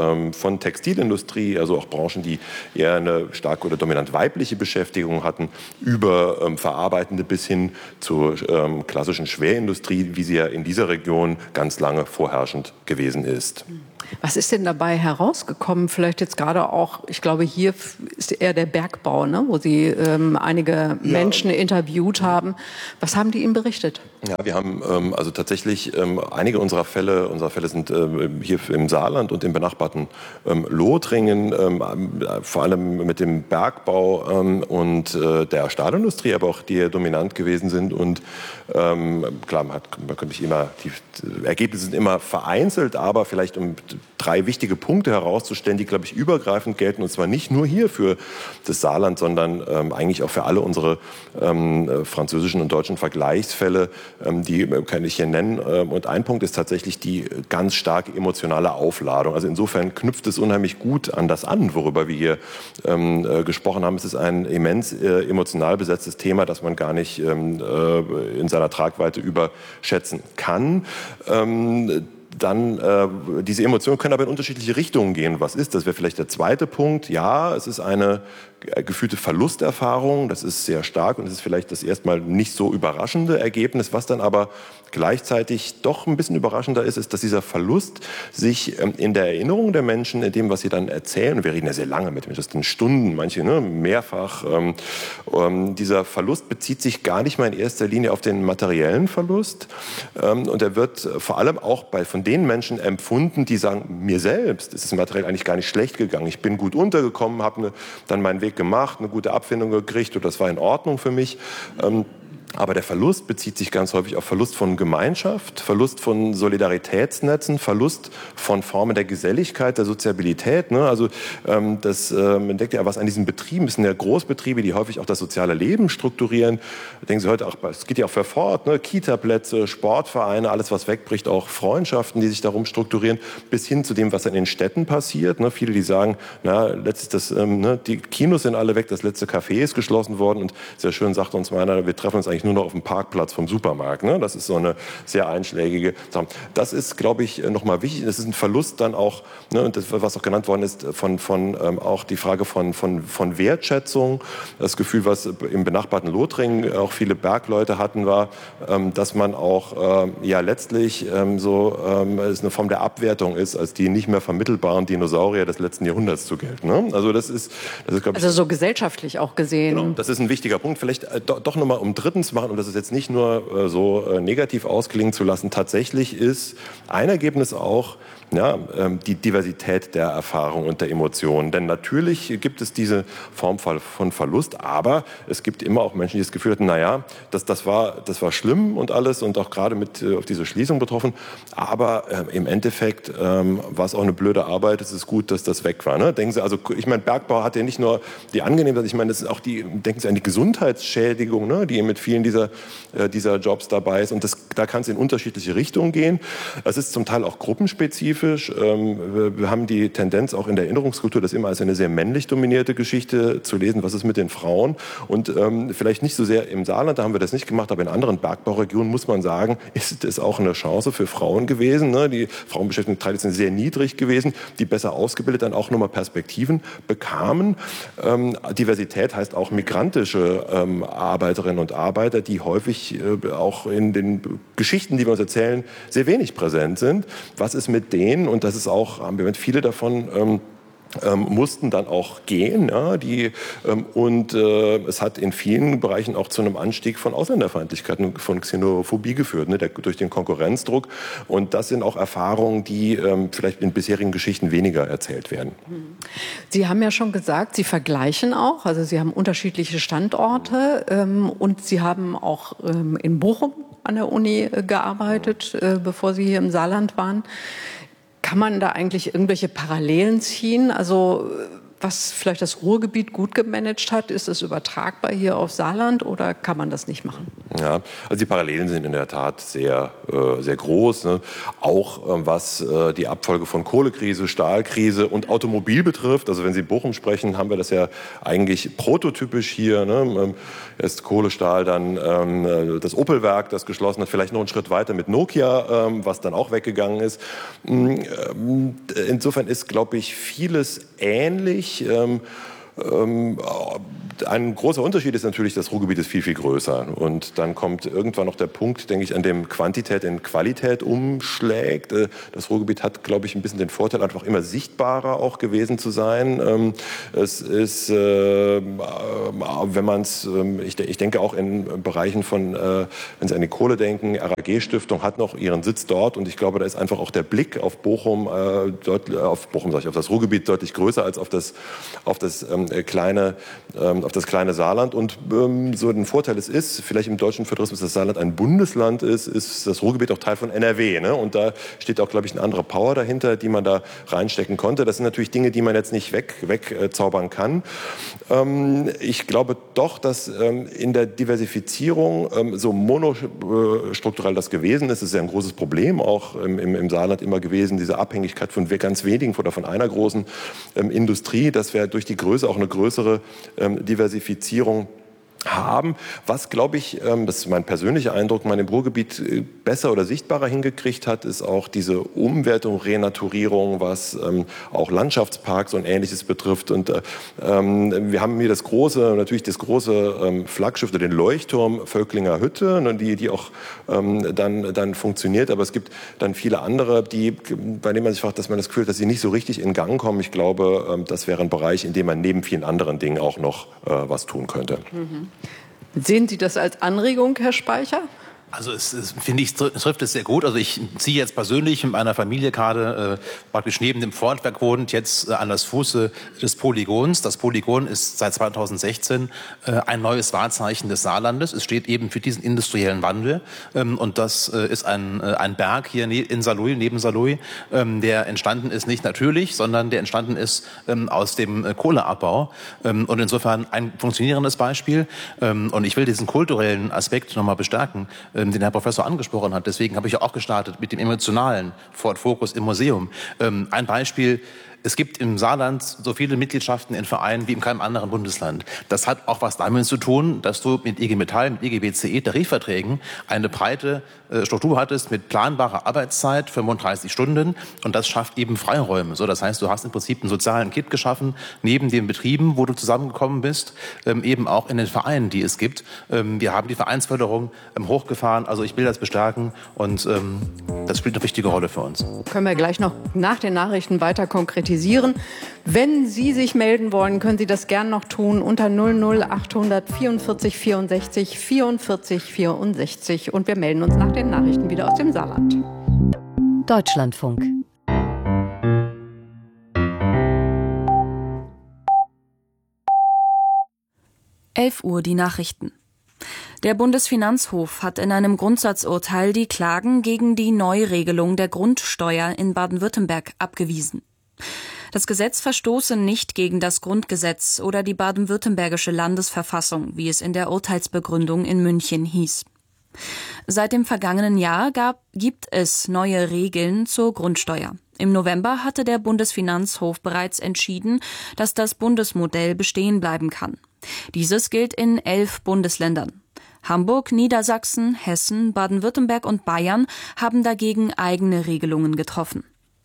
von Textilindustrie, also auch Branchen, die eher eine stark oder dominant weibliche Beschäftigung hatten, über ähm, verarbeitende bis hin zur ähm, klassischen Schwerindustrie, wie sie ja in dieser Region ganz lange vorherrschend gewesen ist. Was ist denn dabei herausgekommen? Vielleicht jetzt gerade auch, ich glaube, hier ist eher der Bergbau, ne? Wo Sie ähm, einige ja. Menschen interviewt haben. Was haben die Ihnen berichtet? Ja, wir haben ähm, also tatsächlich ähm, einige unserer Fälle, unsere Fälle sind ähm, hier im Saarland und im benachbarten ähm, Lothringen, ähm, vor allem mit dem Bergbau ähm, und äh, der Stahlindustrie, aber auch die dominant gewesen sind. Und ähm, klar, man, hat, man könnte nicht immer, die, die Ergebnisse sind immer vereinzelt, aber vielleicht um drei wichtige Punkte herauszustellen, die, glaube ich, übergreifend gelten, und zwar nicht nur hier für das Saarland, sondern ähm, eigentlich auch für alle unsere ähm, französischen und deutschen Vergleichsfälle, ähm, die kann ich hier nennen. Ähm, und ein Punkt ist tatsächlich die ganz starke emotionale Aufladung. Also insofern knüpft es unheimlich gut an das an, worüber wir hier ähm, äh, gesprochen haben. Es ist ein immens äh, emotional besetztes Thema, das man gar nicht ähm, äh, in seiner Tragweite überschätzen kann. Ähm, Dann äh, diese Emotionen können aber in unterschiedliche Richtungen gehen. Was ist das? Wäre vielleicht der zweite Punkt. Ja, es ist eine gefühlte Verlusterfahrung. Das ist sehr stark und es ist vielleicht das erstmal nicht so überraschende Ergebnis. Was dann aber gleichzeitig doch ein bisschen überraschender ist, ist, dass dieser Verlust sich ähm, in der Erinnerung der Menschen, in dem, was sie dann erzählen, und wir reden ja sehr lange mit Menschen, das sind Stunden, manche ne, mehrfach, ähm, ähm, dieser Verlust bezieht sich gar nicht mal in erster Linie auf den materiellen Verlust. Ähm, und er wird vor allem auch bei, von den Menschen empfunden, die sagen, mir selbst ist es materiell eigentlich gar nicht schlecht gegangen. Ich bin gut untergekommen, habe ne, dann meinen Weg gemacht, eine gute Abfindung gekriegt und das war in Ordnung für mich. Ähm, Aber der Verlust bezieht sich ganz häufig auf Verlust von Gemeinschaft, Verlust von Solidaritätsnetzen, Verlust von Formen der Geselligkeit, der Soziabilität. Ne? Also ähm, das ähm, entdeckt ja, was an diesen Betrieben, das sind ja Großbetriebe, die häufig auch das soziale Leben strukturieren. Denken Sie heute auch, es geht ja auch für Fort, ne? Kita-Plätze, Sportvereine, alles was wegbricht, auch Freundschaften, die sich darum strukturieren, bis hin zu dem, was in den Städten passiert. Ne? Viele, die sagen, na, letztes, das, ähm, ne? die Kinos sind alle weg, das letzte Café ist geschlossen worden und sehr schön sagt uns meiner, wir treffen uns eigentlich nur noch auf dem Parkplatz vom Supermarkt. Ne? Das ist so eine sehr einschlägige Sache. Das ist, glaube ich, nochmal wichtig. Das ist ein Verlust dann auch, ne, und das, was auch genannt worden ist, von, von ähm, auch die Frage von, von, von Wertschätzung. Das Gefühl, was im benachbarten Lothringen auch viele Bergleute hatten, war, ähm, dass man auch ähm, ja letztlich ähm, so ähm, es eine Form der Abwertung ist, als die nicht mehr vermittelbaren Dinosaurier des letzten Jahrhunderts zu gelten. Ne? Also das ist, das ist, glaube ich, also so gesellschaftlich auch gesehen. Genau, das ist ein wichtiger Punkt. Vielleicht äh, do, doch nochmal um drittens machen, um das jetzt nicht nur äh, so äh, negativ ausklingen zu lassen. Tatsächlich ist ein Ergebnis auch ja, ähm, die Diversität der Erfahrung und der Emotionen. Denn natürlich gibt es diese Form von Verlust, aber es gibt immer auch Menschen, die das Gefühl hatten, naja, das, das, war, das war schlimm und alles und auch gerade mit äh, auf diese Schließung betroffen. Aber äh, im Endeffekt ähm, war es auch eine blöde Arbeit. Es ist gut, dass das weg war. Ne? Denken Sie, also ich meine, Bergbau hat ja nicht nur die Angenehmheit, ich meine, das ist auch die, denken Sie an die Gesundheitsschädigung, ne? Die mit vielen dieser, äh, dieser Jobs dabei ist. Und das, da kann es in unterschiedliche Richtungen gehen. Es ist zum Teil auch gruppenspezifisch. Wir haben die Tendenz auch in der Erinnerungskultur, das immer als eine sehr männlich dominierte Geschichte zu lesen, was ist mit den Frauen. Und ähm, vielleicht nicht so sehr im Saarland, da haben wir das nicht gemacht, aber in anderen Bergbauregionen muss man sagen, ist es auch eine Chance für Frauen gewesen. Ne? Die Frauenbeschäftigung traditionell sehr niedrig gewesen, die besser ausgebildet dann auch nochmal Perspektiven bekamen. Ähm, Diversität heißt auch migrantische ähm, Arbeiterinnen und Arbeiter, die häufig äh, auch in den Geschichten, die wir uns erzählen, sehr wenig präsent sind. Was ist mit denen? Und das ist auch, haben wir viele davon ähm, ähm, mussten dann auch gehen. Ja, die, ähm, und äh, es hat in vielen Bereichen auch zu einem Anstieg von Ausländerfeindlichkeit und von Xenophobie geführt, ne, der, durch den Konkurrenzdruck. Und das sind auch Erfahrungen, die ähm, vielleicht in bisherigen Geschichten weniger erzählt werden. Sie haben ja schon gesagt, Sie vergleichen auch. Also Sie haben unterschiedliche Standorte ähm, und Sie haben auch ähm, in Bochum an der Uni äh, gearbeitet, äh, bevor Sie hier im Saarland waren. Kann man da eigentlich irgendwelche Parallelen ziehen? Also was vielleicht das Ruhrgebiet gut gemanagt hat? Ist das übertragbar hier auf Saarland oder kann man das nicht machen? Ja, also die Parallelen sind in der Tat sehr, äh, sehr groß. Ne? Auch äh, was äh, die Abfolge von Kohlekrise, Stahlkrise und Automobil betrifft. Also wenn Sie Bochum sprechen, haben wir das ja eigentlich prototypisch hier. Ne? Erst Kohle, Stahl, dann ähm, das Opel-Werk, das geschlossen hat. Vielleicht noch einen Schritt weiter mit Nokia, ähm, was dann auch weggegangen ist. Insofern ist, glaube ich, vieles ähnlich. Ähm, ähm, ein großer Unterschied ist natürlich, das Ruhrgebiet ist viel, viel größer. Und dann kommt irgendwann noch der Punkt, denke ich, an dem Quantität in Qualität umschlägt. Das Ruhrgebiet hat, glaube ich, ein bisschen den Vorteil, einfach immer sichtbarer auch gewesen zu sein. Es ist, wenn man es, ich denke auch in Bereichen von, wenn Sie an die Kohle denken, R A G-Stiftung hat noch ihren Sitz dort. Und ich glaube, da ist einfach auch der Blick auf Bochum, auf Bochum, sag ich, auf das Ruhrgebiet deutlich größer als auf das, auf das kleine, auf das kleine Saarland. Und ähm, so ein Vorteil es ist, vielleicht im deutschen Föderalismus, dass das Saarland ein Bundesland ist, ist das Ruhrgebiet auch Teil von N R W. Ne? Und da steht auch, glaube ich, eine andere Power dahinter, die man da reinstecken konnte. Das sind natürlich Dinge, die man jetzt nicht weg, wegzaubern äh, kann. Ähm, ich glaube doch, dass ähm, in der Diversifizierung ähm, so monostrukturell das gewesen ist. Das ist ja ein großes Problem, auch im, im, im Saarland immer gewesen, diese Abhängigkeit von ganz wenigen oder von einer großen ähm, Industrie, dass wir durch die Größe auch eine größere ähm, Diversifizierung haben. Was, glaube ich, das ist mein persönlicher Eindruck, man im Ruhrgebiet besser oder sichtbarer hingekriegt hat, ist auch diese Umwertung, Renaturierung, was ähm, auch Landschaftsparks und Ähnliches betrifft. Und ähm, wir haben hier das große, natürlich das große ähm, Flaggschiff, den Leuchtturm Völklinger Hütte, ne, die, die auch ähm, dann, dann funktioniert. Aber es gibt dann viele andere, die, bei denen man sich fragt, dass man das Gefühl hat, dass sie nicht so richtig in Gang kommen. Ich glaube, ähm, das wäre ein Bereich, in dem man neben vielen anderen Dingen auch noch äh, was tun könnte. Mhm. Sehen Sie das als Anregung, Herr Speicher? Also es, es finde ich, es trifft es sehr gut. Also ich ziehe jetzt persönlich mit meiner Familie gerade äh, praktisch neben dem Fortwerk wohnt, jetzt äh, an das Fuße des Polygons. Das Polygon ist seit zweitausendsechzehn äh, ein neues Wahrzeichen des Saarlandes. Es steht eben für diesen industriellen Wandel. Ähm, und das äh, ist ein, äh, ein Berg hier ne in Saarlouis, neben Saarlouis, ähm, der entstanden ist nicht natürlich, sondern der entstanden ist ähm, aus dem äh, Kohleabbau. Ähm, und insofern ein funktionierendes Beispiel. Ähm, und ich will diesen kulturellen Aspekt nochmal bestärken, den Herr Professor angesprochen hat. Deswegen habe ich ja auch gestartet mit dem emotionalen Ford Focus im Museum. Ähm, ein Beispiel: Es gibt im Saarland so viele Mitgliedschaften in Vereinen wie in keinem anderen Bundesland. Das hat auch was damit zu tun, dass du mit I G Metall, mit I G B C E Tarifverträgen eine breite äh, Struktur hattest mit planbarer Arbeitszeit, fünfunddreißig Stunden, und das schafft eben Freiräume. So, das heißt, du hast im Prinzip einen sozialen Kit geschaffen, neben den Betrieben, wo du zusammengekommen bist, ähm, eben auch in den Vereinen, die es gibt. Ähm, wir haben die Vereinsförderung ähm, hochgefahren, also ich will das bestärken, und ähm, das spielt eine wichtige Rolle für uns. Können wir gleich noch nach den Nachrichten weiter konkretisieren. Wenn Sie sich melden wollen, können Sie das gern noch tun unter null null achthundert vierundvierzig vierundsechzig vierundvierzig vierundsechzig, und wir melden uns nach den Nachrichten wieder aus dem Saarland. Deutschlandfunk. elf Uhr die Nachrichten. Der Bundesfinanzhof hat in einem Grundsatzurteil die Klagen gegen die Neuregelung der Grundsteuer in Baden-Württemberg abgewiesen. Das Gesetz verstoße nicht gegen das Grundgesetz oder die baden-württembergische Landesverfassung, wie es in der Urteilsbegründung in München hieß. Seit dem vergangenen Jahr gab, gibt es neue Regeln zur Grundsteuer. Im November hatte der Bundesfinanzhof bereits entschieden, dass das Bundesmodell bestehen bleiben kann. Dieses gilt in elf Bundesländern. Hamburg, Niedersachsen, Hessen, Baden-Württemberg und Bayern haben dagegen eigene Regelungen getroffen.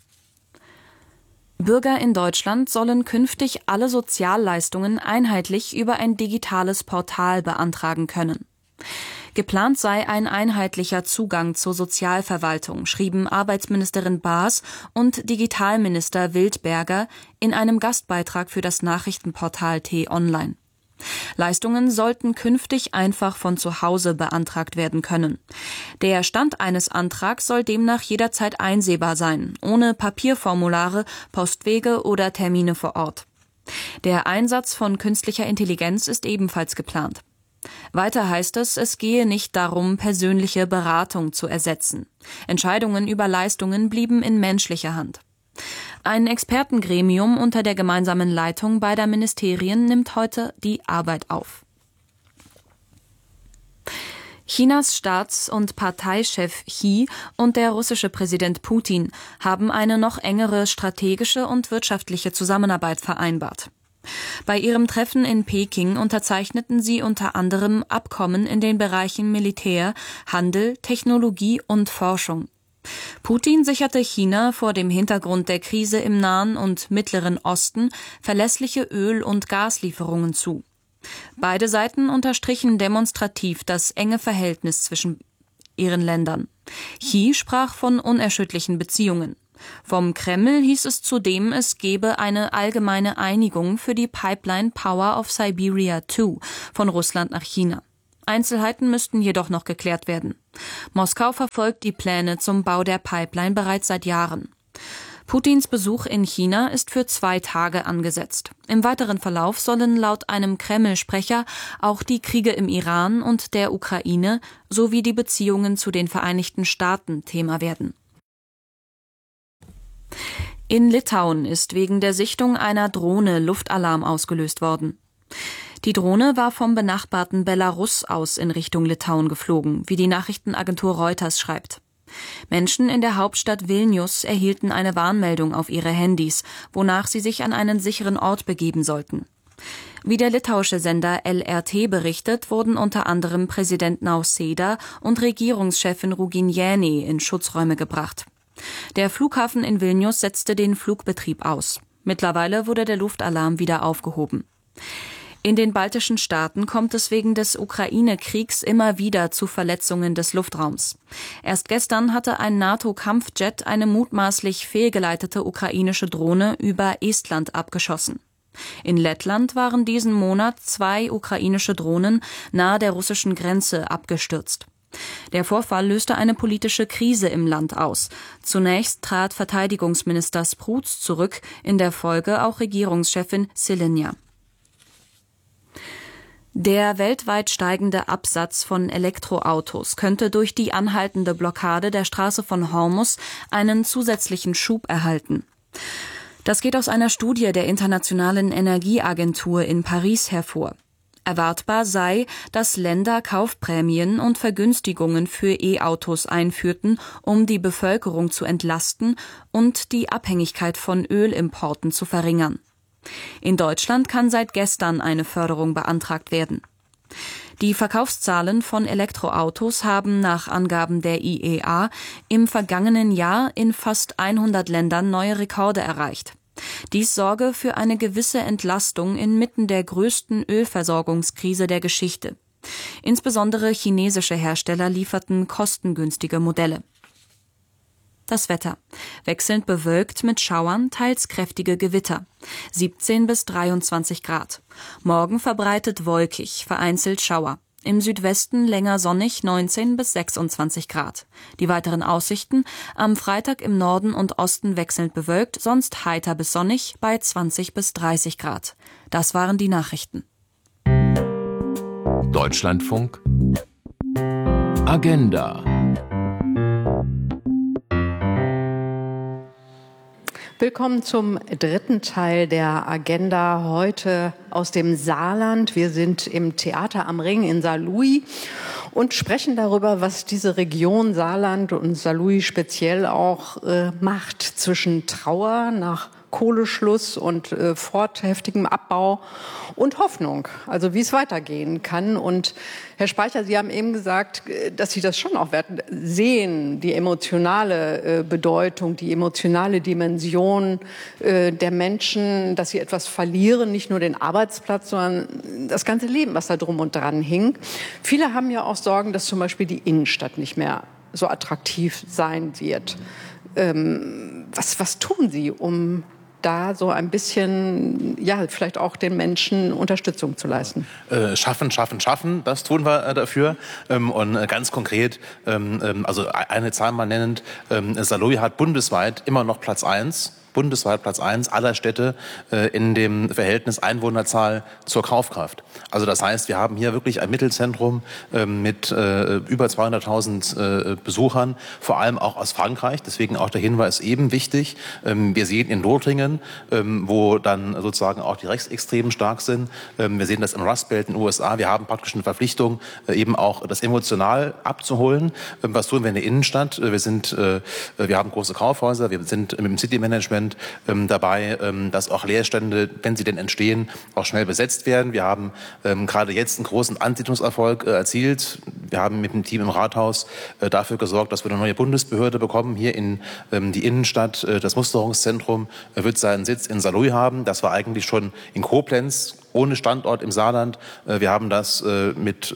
Bürger in Deutschland sollen künftig alle Sozialleistungen einheitlich über ein digitales Portal beantragen können. Geplant sei ein einheitlicher Zugang zur Sozialverwaltung, schrieben Arbeitsministerin Baas und Digitalminister Wildberger in einem Gastbeitrag für das Nachrichtenportal T-Online. Leistungen sollten künftig einfach von zu Hause beantragt werden können. Der Stand eines Antrags soll demnach jederzeit einsehbar sein, ohne Papierformulare, Postwege oder Termine vor Ort. Der Einsatz von künstlicher Intelligenz ist ebenfalls geplant. Weiter heißt es, es gehe nicht darum, persönliche Beratung zu ersetzen. Entscheidungen über Leistungen blieben in menschlicher Hand. Ein Expertengremium unter der gemeinsamen Leitung beider Ministerien nimmt heute die Arbeit auf. Chinas Staats- und Parteichef Xi und der russische Präsident Putin haben eine noch engere strategische und wirtschaftliche Zusammenarbeit vereinbart. Bei ihrem Treffen in Peking unterzeichneten sie unter anderem Abkommen in den Bereichen Militär, Handel, Technologie und Forschung. Putin sicherte China vor dem Hintergrund der Krise im Nahen und Mittleren Osten verlässliche Öl- und Gaslieferungen zu. Beide Seiten unterstrichen demonstrativ das enge Verhältnis zwischen ihren Ländern. Xi sprach von unerschütterlichen Beziehungen. Vom Kreml hieß es zudem, es gebe eine allgemeine Einigung für die Pipeline Power of Siberia zwei von Russland nach China. Einzelheiten müssten jedoch noch geklärt werden. Moskau verfolgt die Pläne zum Bau der Pipeline bereits seit Jahren. Putins Besuch in China ist für zwei Tage angesetzt. Im weiteren Verlauf sollen laut einem Kreml-Sprecher auch die Kriege im Iran und der Ukraine sowie die Beziehungen zu den Vereinigten Staaten Thema werden. In Litauen ist wegen der Sichtung einer Drohne Luftalarm ausgelöst worden. Die Drohne war vom benachbarten Belarus aus in Richtung Litauen geflogen, wie die Nachrichtenagentur Reuters schreibt. Menschen in der Hauptstadt Vilnius erhielten eine Warnmeldung auf ihre Handys, wonach sie sich an einen sicheren Ort begeben sollten. Wie der litauische Sender L R T berichtet, wurden unter anderem Präsident Nausėda und Regierungschefin Ruginienė in Schutzräume gebracht. Der Flughafen in Vilnius setzte den Flugbetrieb aus. Mittlerweile wurde der Luftalarm wieder aufgehoben. In den baltischen Staaten kommt es wegen des Ukraine-Kriegs immer wieder zu Verletzungen des Luftraums. Erst gestern hatte ein NATO-Kampfjet eine mutmaßlich fehlgeleitete ukrainische Drohne über Estland abgeschossen. In Lettland waren diesen Monat zwei ukrainische Drohnen nahe der russischen Grenze abgestürzt. Der Vorfall löste eine politische Krise im Land aus. Zunächst trat Verteidigungsminister Sprutz zurück, in der Folge auch Regierungschefin Šiliniņa. Der weltweit steigende Absatz von Elektroautos könnte durch die anhaltende Blockade der Straße von Hormuz einen zusätzlichen Schub erhalten. Das geht aus einer Studie der Internationalen Energieagentur in Paris hervor. Erwartbar sei, dass Länder Kaufprämien und Vergünstigungen für E-Autos einführten, um die Bevölkerung zu entlasten und die Abhängigkeit von Ölimporten zu verringern. In Deutschland kann seit gestern eine Förderung beantragt werden. Die Verkaufszahlen von Elektroautos haben nach Angaben der I E A im vergangenen Jahr in fast hundert Ländern neue Rekorde erreicht. Dies sorge für eine gewisse Entlastung inmitten der größten Ölversorgungskrise der Geschichte. Insbesondere chinesische Hersteller lieferten kostengünstige Modelle. Das Wetter. Wechselnd bewölkt mit Schauern, teils kräftige Gewitter. siebzehn bis dreiundzwanzig Grad. Morgen verbreitet wolkig, vereinzelt Schauer. Im Südwesten länger sonnig, neunzehn bis sechsundzwanzig Grad. Die weiteren Aussichten: am Freitag im Norden und Osten wechselnd bewölkt, sonst heiter bis sonnig bei zwanzig bis dreißig Grad. Das waren die Nachrichten. Deutschlandfunk Agenda. Willkommen zum dritten Teil der Agenda, heute aus dem Saarland. Wir sind im Theater am Ring in Saarlouis und sprechen darüber, was diese Region Saarland und Saarlouis speziell auch äh, macht zwischen Trauer nach Kohleschluss und äh, fortheftigem Abbau und Hoffnung, also wie es weitergehen kann. Und Herr Speicher, Sie haben eben gesagt, dass Sie das schon auch sehen, die emotionale äh, Bedeutung, die emotionale Dimension äh, der Menschen, dass sie etwas verlieren, nicht nur den Arbeitsplatz, sondern das ganze Leben, was da drum und dran hing. Viele haben ja auch Sorgen, dass zum Beispiel die Innenstadt nicht mehr so attraktiv sein wird. Ähm, was, was tun Sie, um da so ein bisschen, ja, vielleicht auch den Menschen Unterstützung zu leisten? Äh, schaffen, schaffen, schaffen, das tun wir äh, dafür. Ähm, und äh, ganz konkret, ähm, also eine Zahl mal nennend, ähm, Saarlouis hat bundesweit immer noch Platz eins bundesweit Platz eins aller Städte äh, in dem Verhältnis Einwohnerzahl zur Kaufkraft. Also das heißt, wir haben hier wirklich ein Mittelzentrum äh, mit äh, über zweihunderttausend äh, Besuchern, vor allem auch aus Frankreich. Deswegen auch der Hinweis eben wichtig. Ähm, wir sehen in Lothringen, ähm, wo dann sozusagen auch die Rechtsextremen stark sind. Ähm, wir sehen das im Rust Belt in den U S A. Wir haben praktisch eine Verpflichtung, äh, eben auch das emotional abzuholen. Ähm, was tun wir in der Innenstadt? Äh, wir sind, äh, wir haben große Kaufhäuser. Wir sind mit dem City Management ähm, dabei, ähm, dass auch Leerstände, wenn sie denn entstehen, auch schnell besetzt werden. Wir haben ähm, gerade jetzt einen großen Ansiedlungserfolg äh, erzielt. Wir haben mit dem Team im Rathaus äh, dafür gesorgt, dass wir eine neue Bundesbehörde bekommen. Hier in ähm, die Innenstadt, äh, das Musterungszentrum äh, wird seinen Sitz in Saarlouis haben. Das war eigentlich schon in Koblenz, ohne Standort im Saarland. Wir haben das mit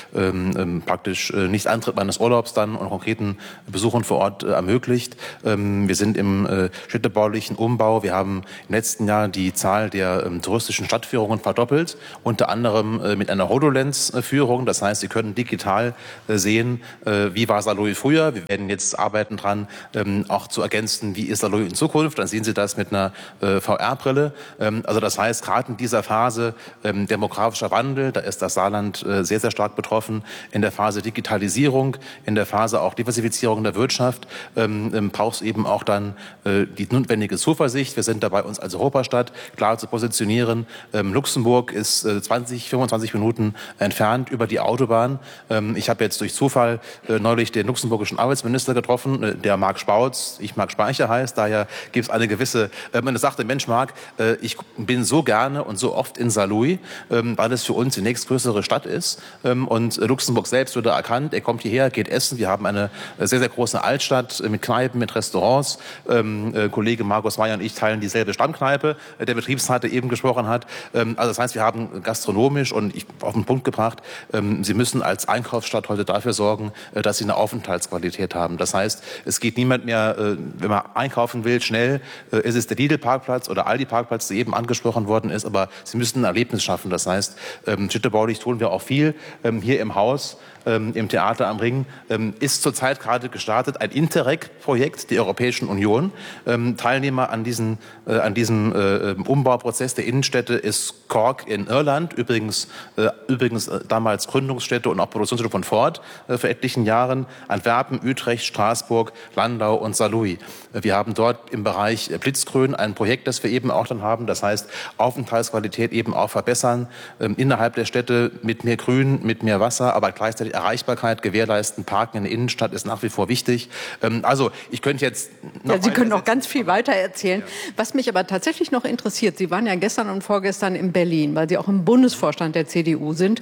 ähm, praktisch Nicht-Antritt meines Urlaubs dann und konkreten Besuchen vor Ort ermöglicht. Wir sind im städtebaulichen Umbau. Wir haben im letzten Jahr die Zahl der ähm, touristischen Stadtführungen verdoppelt, unter anderem äh, mit einer HoloLens-Führung. Das heißt, Sie können digital äh, sehen, äh, wie war Saarlouis früher. Wir werden jetzt arbeiten dran, ähm, auch zu ergänzen, wie ist Saarlouis in Zukunft. Dann sehen Sie das mit einer äh, V R-Brille. Ähm, also das heißt, gerade in dieser Phase ähm, demografischer Wandel, da ist das Saarland äh, sehr, sehr stark betroffen, in der Phase Digitalisierung, in der Phase auch Diversifizierung der Wirtschaft, ähm, ähm, braucht es eben auch dann äh, die notwendige Zuversicht. Wir sind dabei, uns als Europastadt klar zu positionieren. Ähm, Luxemburg ist äh, zwanzig, fünfundzwanzig Minuten entfernt über die Autobahn. Ähm, ich habe jetzt durch Zufall äh, neulich den luxemburgischen Arbeitsminister getroffen, äh, der Marc Spautz, ich Marc Speicher heißt. Daher gibt es eine gewisse, äh, man sagte, Mensch Marc, äh, ich bin so gerne und so oft in Saarlouis, ähm, weil es für uns die nächstgrößere Stadt ist. Ähm, und äh, Luxemburg selbst wurde erkannt, er kommt hierher, geht essen. Wir haben eine äh, sehr, sehr große Altstadt äh, mit Kneipen, mit Restaurants. Ähm, äh, Kollege Markus Meyer und ich teilen dieselbe Stammkneipe, äh, der Betriebsrat, der eben gesprochen hat. Ähm, also das heißt, wir haben gastronomisch und ich auf den Punkt gebracht, ähm, Sie müssen als Einkaufsstadt heute dafür sorgen, äh, dass Sie eine Aufenthaltsqualität haben. Das heißt, es geht niemand mehr, äh, wenn man einkaufen will, schnell, äh, ist es der Lidl-Parkplatz oder Aldi-Parkplatz, der eben angesprochen worden ist, aber Sie müssen ein Erlebnis schaffen. Das heißt, ähm, städtebaulich tun wir auch viel ähm, hier im Haus. Ähm, im Theater am Ring, ähm, ist zurzeit gerade gestartet ein Interreg-Projekt der Europäischen Union. Ähm, Teilnehmer an, diesen, äh, an diesem äh, Umbauprozess der Innenstädte ist Cork in Irland, übrigens, äh, übrigens äh, damals Gründungsstätte und auch Produktionsstätte von Ford äh, vor etlichen Jahren, Antwerpen, Utrecht, Straßburg, Landau und Saarlouis. Äh, wir haben dort im Bereich äh, Blitzgrün ein Projekt, das wir eben auch dann haben, das heißt Aufenthaltsqualität eben auch verbessern, äh, innerhalb der Städte mit mehr Grün, mit mehr Wasser, aber gleichzeitig Erreichbarkeit gewährleisten. Parken in der Innenstadt ist nach wie vor wichtig. Ähm, also ich könnte jetzt noch ja, Sie können noch ganz viel weiter erzählen. Ja. Was mich aber tatsächlich noch interessiert, Sie waren ja gestern und vorgestern in Berlin, weil Sie auch im Bundesvorstand der C D U sind.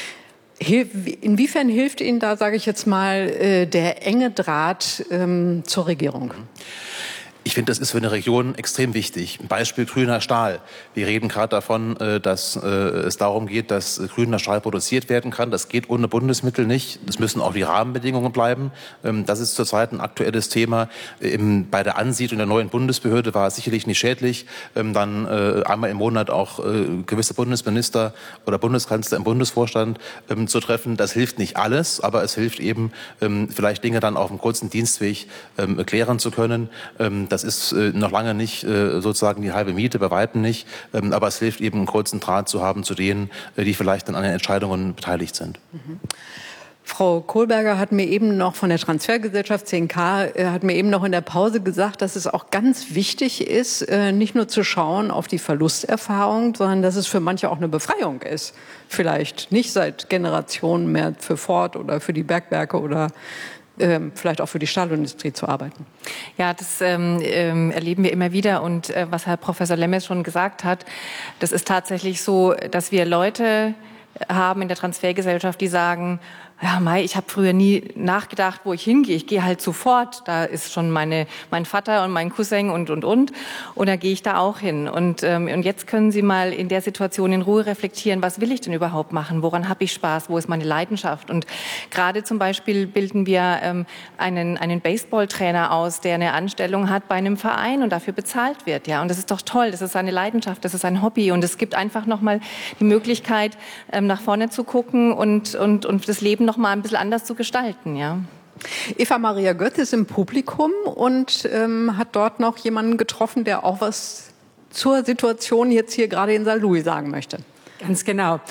Inwiefern hilft Ihnen da, sage ich jetzt mal, der enge Draht ähm, zur Regierung? Ich finde, das ist für eine Region extrem wichtig. Ein Beispiel grüner Stahl. Wir reden gerade davon, dass es darum geht, dass grüner Stahl produziert werden kann. Das geht ohne Bundesmittel nicht. Es müssen auch die Rahmenbedingungen bleiben. Das ist zurzeit ein aktuelles Thema. Bei der Ansiedlung der neuen Bundesbehörde war es sicherlich nicht schädlich, dann einmal im Monat auch gewisse Bundesminister oder Bundeskanzler im Bundesvorstand zu treffen. Das hilft nicht alles, aber es hilft eben, vielleicht Dinge dann auf einem kurzen Dienstweg klären zu können. Das ist äh, noch lange nicht äh, sozusagen die halbe Miete, bei weitem nicht. Ähm, aber es hilft eben, einen kurzen Draht zu haben zu denen, äh, die vielleicht an den Entscheidungen beteiligt sind. Mhm. Frau Kohlberger hat mir eben noch von der Transfergesellschaft zehn K, äh, hat mir eben noch in der Pause gesagt, dass es auch ganz wichtig ist, äh, nicht nur zu schauen auf die Verlusterfahrung, sondern dass es für manche auch eine Befreiung ist. Vielleicht nicht seit Generationen mehr für Ford oder für die Bergwerke oder Ähm, vielleicht auch für die Stahlindustrie zu arbeiten. Ja, das ähm, ähm, erleben wir immer wieder. Und äh, was Herr Professor Lemmes schon gesagt hat, das ist tatsächlich so, dass wir Leute haben in der Transfergesellschaft, die sagen, ja, Mai, ich habe früher nie nachgedacht, wo ich hingehe. Ich gehe halt sofort. Da ist schon meine, mein Vater und mein Cousin und, und, und. Und da gehe ich da auch hin. Und, ähm, und jetzt können Sie mal in der Situation in Ruhe reflektieren, was will ich denn überhaupt machen? Woran habe ich Spaß? Wo ist meine Leidenschaft? Und gerade zum Beispiel bilden wir ähm, einen, einen Baseballtrainer aus, der eine Anstellung hat bei einem Verein und dafür bezahlt wird. Ja, und das ist doch toll. Das ist seine Leidenschaft. Das ist ein Hobby. Und es gibt einfach nochmal die Möglichkeit, ähm, nach vorne zu gucken und, und, und das Leben noch mal ein bisschen anders zu gestalten, ja. Eva Maria Götz ist im Publikum und ähm, hat dort noch jemanden getroffen, der auch was zur Situation jetzt hier gerade in Saarlouis sagen möchte. Ganz genau.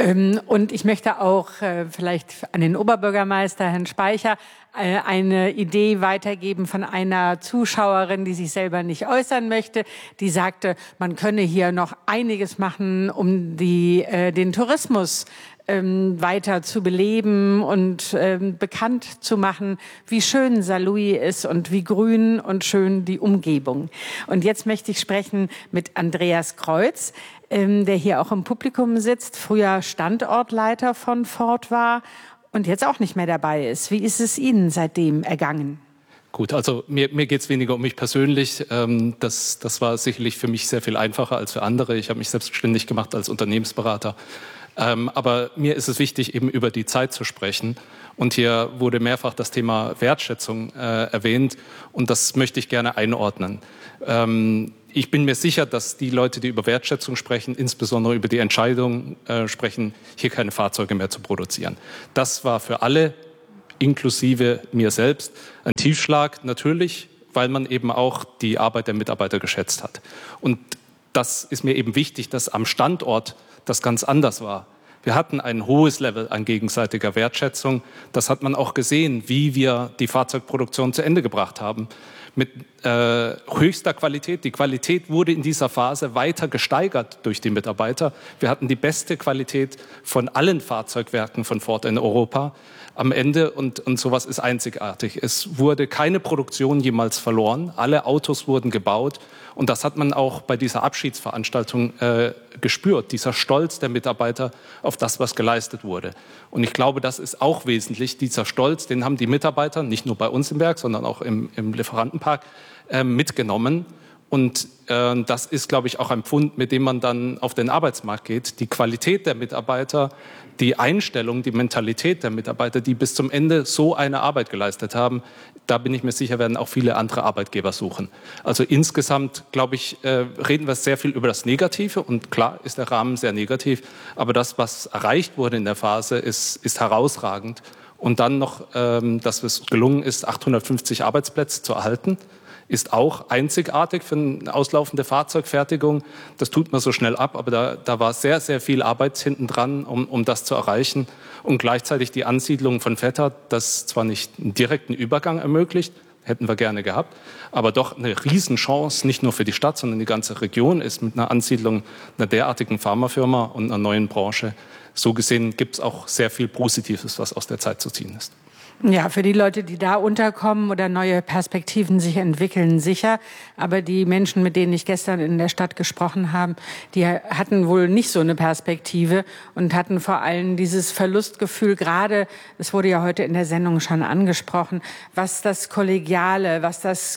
Und ich möchte auch vielleicht an den Oberbürgermeister, Herrn Speicher, eine Idee weitergeben von einer Zuschauerin, die sich selber nicht äußern möchte. Die sagte, man könne hier noch einiges machen, um die, den Tourismus Ähm, weiter zu beleben und ähm, bekannt zu machen, wie schön Saarlouis ist und wie grün und schön die Umgebung. Und jetzt möchte ich sprechen mit Andreas Kreuz, ähm, der hier auch im Publikum sitzt, früher Standortleiter von Ford war und jetzt auch nicht mehr dabei ist. Wie ist es Ihnen seitdem ergangen? Gut, also mir, mir geht es weniger um mich persönlich. Ähm, das, das war sicherlich für mich sehr viel einfacher als für andere. Ich habe mich selbstständig gemacht als Unternehmensberater. Ähm, aber mir ist es wichtig, eben über die Zeit zu sprechen. Und hier wurde mehrfach das Thema Wertschätzung äh, erwähnt. Und das möchte ich gerne einordnen. Ähm, ich bin mir sicher, dass die Leute, die über Wertschätzung sprechen, insbesondere über die Entscheidung äh, sprechen, hier keine Fahrzeuge mehr zu produzieren. Das war für alle, inklusive mir selbst, ein Tiefschlag natürlich, weil man eben auch die Arbeit der Mitarbeiter geschätzt hat. Und das ist mir eben wichtig, dass am Standort das ganz anders war. Wir hatten ein hohes Level an gegenseitiger Wertschätzung. Das hat man auch gesehen, wie wir die Fahrzeugproduktion zu Ende gebracht haben. Mit äh, höchster Qualität. Die Qualität wurde in dieser Phase weiter gesteigert durch die Mitarbeiter. Wir hatten die beste Qualität von allen Fahrzeugwerken von Ford in Europa am Ende. Und, und sowas ist einzigartig. Es wurde keine Produktion jemals verloren. Alle Autos wurden gebaut. Und das hat man auch bei dieser Abschiedsveranstaltung äh, gespürt, dieser Stolz der Mitarbeiter auf das, was geleistet wurde. Und ich glaube, das ist auch wesentlich, dieser Stolz, den haben die Mitarbeiter, nicht nur bei uns im Werk, sondern auch im, im Lieferantenpark, äh, mitgenommen. Und äh, das ist, glaube ich, auch ein Pfund, mit dem man dann auf den Arbeitsmarkt geht. Die Qualität der Mitarbeiter, die Einstellung, die Mentalität der Mitarbeiter, die bis zum Ende so eine Arbeit geleistet haben, da bin ich mir sicher, werden auch viele andere Arbeitgeber suchen. Also insgesamt, glaube ich, äh, reden wir sehr viel über das Negative. Und klar ist der Rahmen sehr negativ. Aber das, was erreicht wurde in der Phase, ist, ist herausragend. Und dann noch, ähm, dass es gelungen ist, achthundertfünfzig Arbeitsplätze zu erhalten, ist auch einzigartig für eine auslaufende Fahrzeugfertigung. Das tut man so schnell ab, aber da, da war sehr, sehr viel Arbeit hinten dran, um, um das zu erreichen. Und gleichzeitig die Ansiedlung von Vetter, das zwar nicht einen direkten Übergang ermöglicht, hätten wir gerne gehabt, aber doch eine Riesenchance, nicht nur für die Stadt, sondern die ganze Region ist mit einer Ansiedlung einer derartigen Pharmafirma und einer neuen Branche. So gesehen gibt es auch sehr viel Positives, was aus der Zeit zu ziehen ist. Ja, für die Leute, die da unterkommen oder neue Perspektiven sich entwickeln, sicher. Aber die Menschen, mit denen ich gestern in der Stadt gesprochen habe, die hatten wohl nicht so eine Perspektive und hatten vor allem dieses Verlustgefühl, gerade, es wurde ja heute in der Sendung schon angesprochen, was das Kollegiale, was das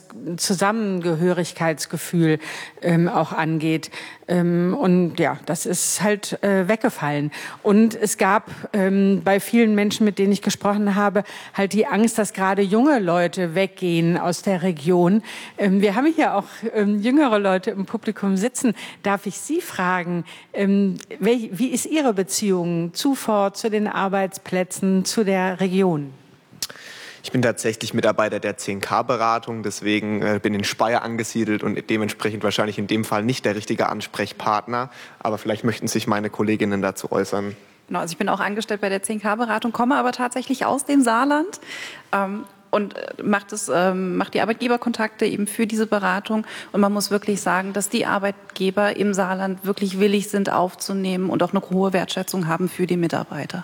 Zusammengehörigkeitsgefühl ähm, auch angeht. Ähm, und ja, das ist halt äh, weggefallen. Und es gab ähm, bei vielen Menschen, mit denen ich gesprochen habe, halt die Angst, dass gerade junge Leute weggehen aus der Region. Ähm, wir haben hier auch ähm, jüngere Leute im Publikum sitzen. Darf ich Sie fragen, ähm, welch, wie ist Ihre Beziehung zu Ford, zu den Arbeitsplätzen, zu der Region? Ich bin tatsächlich Mitarbeiter der zehn K-Beratung, deswegen äh, bin in Speyer angesiedelt und dementsprechend wahrscheinlich in dem Fall nicht der richtige Ansprechpartner. Aber vielleicht möchten sich meine Kolleginnen dazu äußern. Genau, also ich bin auch angestellt bei der zehn K-Beratung, komme aber tatsächlich aus dem Saarland ähm, und macht, es, ähm, macht die Arbeitgeberkontakte eben für diese Beratung. Und man muss wirklich sagen, dass die Arbeitgeber im Saarland wirklich willig sind, aufzunehmen und auch eine hohe Wertschätzung haben für die Mitarbeiter.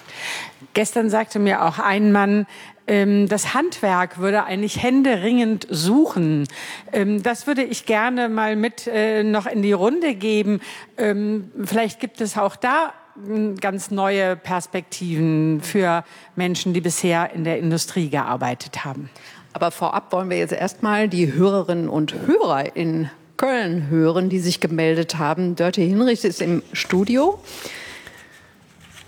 Gestern sagte mir auch ein Mann, das Handwerk würde eigentlich händeringend suchen. Das würde ich gerne mal mit noch in die Runde geben. Vielleicht gibt es auch da ganz neue Perspektiven für Menschen, die bisher in der Industrie gearbeitet haben. Aber vorab wollen wir jetzt erstmal die Hörerinnen und Hörer in Köln hören, die sich gemeldet haben. Dörte Hinrichs ist im Studio.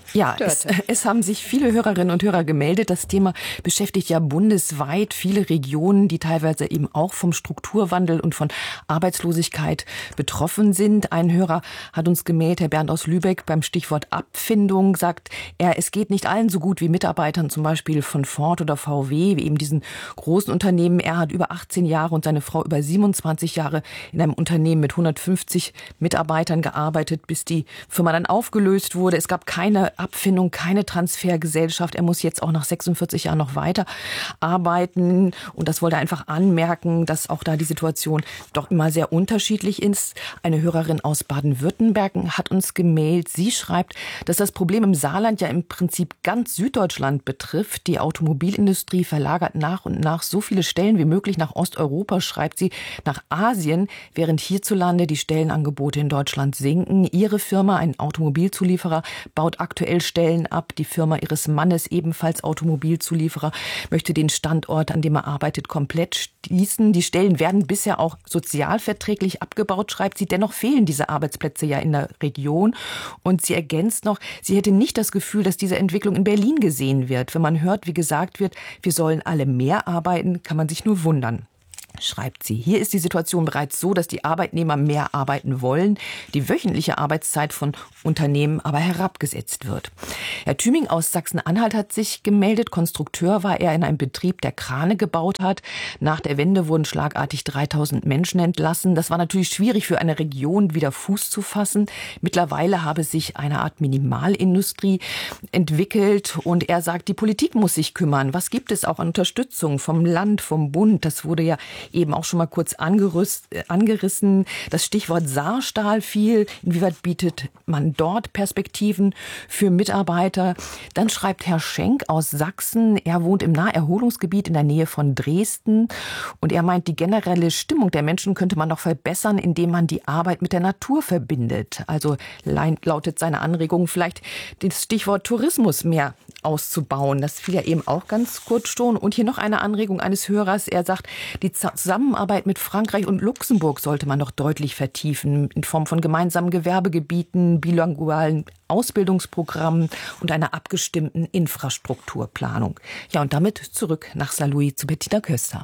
Ja, es, es haben sich viele Hörerinnen und Hörer gemeldet. Das Thema beschäftigt ja bundesweit viele Regionen, die teilweise eben auch vom Strukturwandel und von Arbeitslosigkeit betroffen sind. Ein Hörer hat uns gemeldet, Herr Bernd aus Lübeck, beim Stichwort Abfindung, sagt er, es geht nicht allen so gut wie Mitarbeitern zum Beispiel von Ford oder V W, wie eben diesen großen Unternehmen. Er hat über achtzehn Jahre und seine Frau über siebenundzwanzig Jahre in einem Unternehmen mit hundertfünfzig Mitarbeitern gearbeitet, bis die Firma dann aufgelöst wurde. Es gab keine Abfindung, keine Transfergesellschaft. Er muss jetzt auch nach sechsundvierzig Jahren noch weiter arbeiten. Und das wollte er einfach anmerken, dass auch da die Situation doch immer sehr unterschiedlich ist. Eine Hörerin aus Baden-Württemberg hat uns gemailt. Sie schreibt, dass das Problem im Saarland ja im Prinzip ganz Süddeutschland betrifft. Die Automobilindustrie verlagert nach und nach so viele Stellen wie möglich nach Osteuropa, schreibt sie, nach Asien, während hierzulande die Stellenangebote in Deutschland sinken. Ihre Firma, ein Automobilzulieferer, baut aktuell Stellen ab. Die Firma ihres Mannes, ebenfalls Automobilzulieferer, möchte den Standort, an dem er arbeitet, komplett schließen. Die Stellen werden bisher auch sozialverträglich abgebaut, schreibt sie. Dennoch fehlen diese Arbeitsplätze ja in der Region. Und sie ergänzt noch, sie hätte nicht das Gefühl, dass diese Entwicklung in Berlin gesehen wird. Wenn man hört, wie gesagt wird, wir sollen alle mehr arbeiten, kann man sich nur wundern. Schreibt sie. Hier ist die Situation bereits so, dass die Arbeitnehmer mehr arbeiten wollen, die wöchentliche Arbeitszeit von Unternehmen aber herabgesetzt wird. Herr Thüming aus Sachsen-Anhalt hat sich gemeldet. Konstrukteur war er in einem Betrieb, der Krane gebaut hat. Nach der Wende wurden schlagartig dreitausend Menschen entlassen. Das war natürlich schwierig für eine Region, wieder Fuß zu fassen. Mittlerweile habe sich eine Art Minimalindustrie entwickelt und er sagt, die Politik muss sich kümmern. Was gibt es auch an Unterstützung vom Land, vom Bund? Das wurde ja eben auch schon mal kurz angerissen. Das Stichwort Saarstahl fiel. Inwieweit bietet man dort Perspektiven für Mitarbeiter? Dann schreibt Herr Schenk aus Sachsen, er wohnt im Naherholungsgebiet in der Nähe von Dresden und er meint, die generelle Stimmung der Menschen könnte man noch verbessern, indem man die Arbeit mit der Natur verbindet. Also lautet seine Anregung, vielleicht das Stichwort Tourismus mehr auszubauen. Das fiel ja eben auch ganz kurz schon. Und hier noch eine Anregung eines Hörers. Er sagt, die Zusammenarbeit mit Frankreich und Luxemburg sollte man noch deutlich vertiefen, in Form von gemeinsamen Gewerbegebieten, bilingualen Ausbildungsprogrammen und einer abgestimmten Infrastrukturplanung. Ja, und damit zurück nach Saarlouis zu Bettina Köster.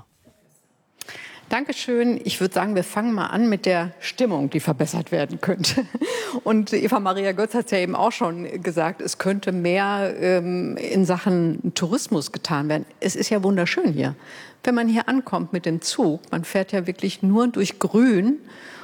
Dankeschön. Ich würde sagen, wir fangen mal an mit der Stimmung, die verbessert werden könnte. Und Eva Maria Götz hat es ja eben auch schon gesagt, es könnte mehr ähm, in Sachen Tourismus getan werden. Es ist ja wunderschön hier. Wenn man hier ankommt mit dem Zug, man fährt ja wirklich nur durch Grün.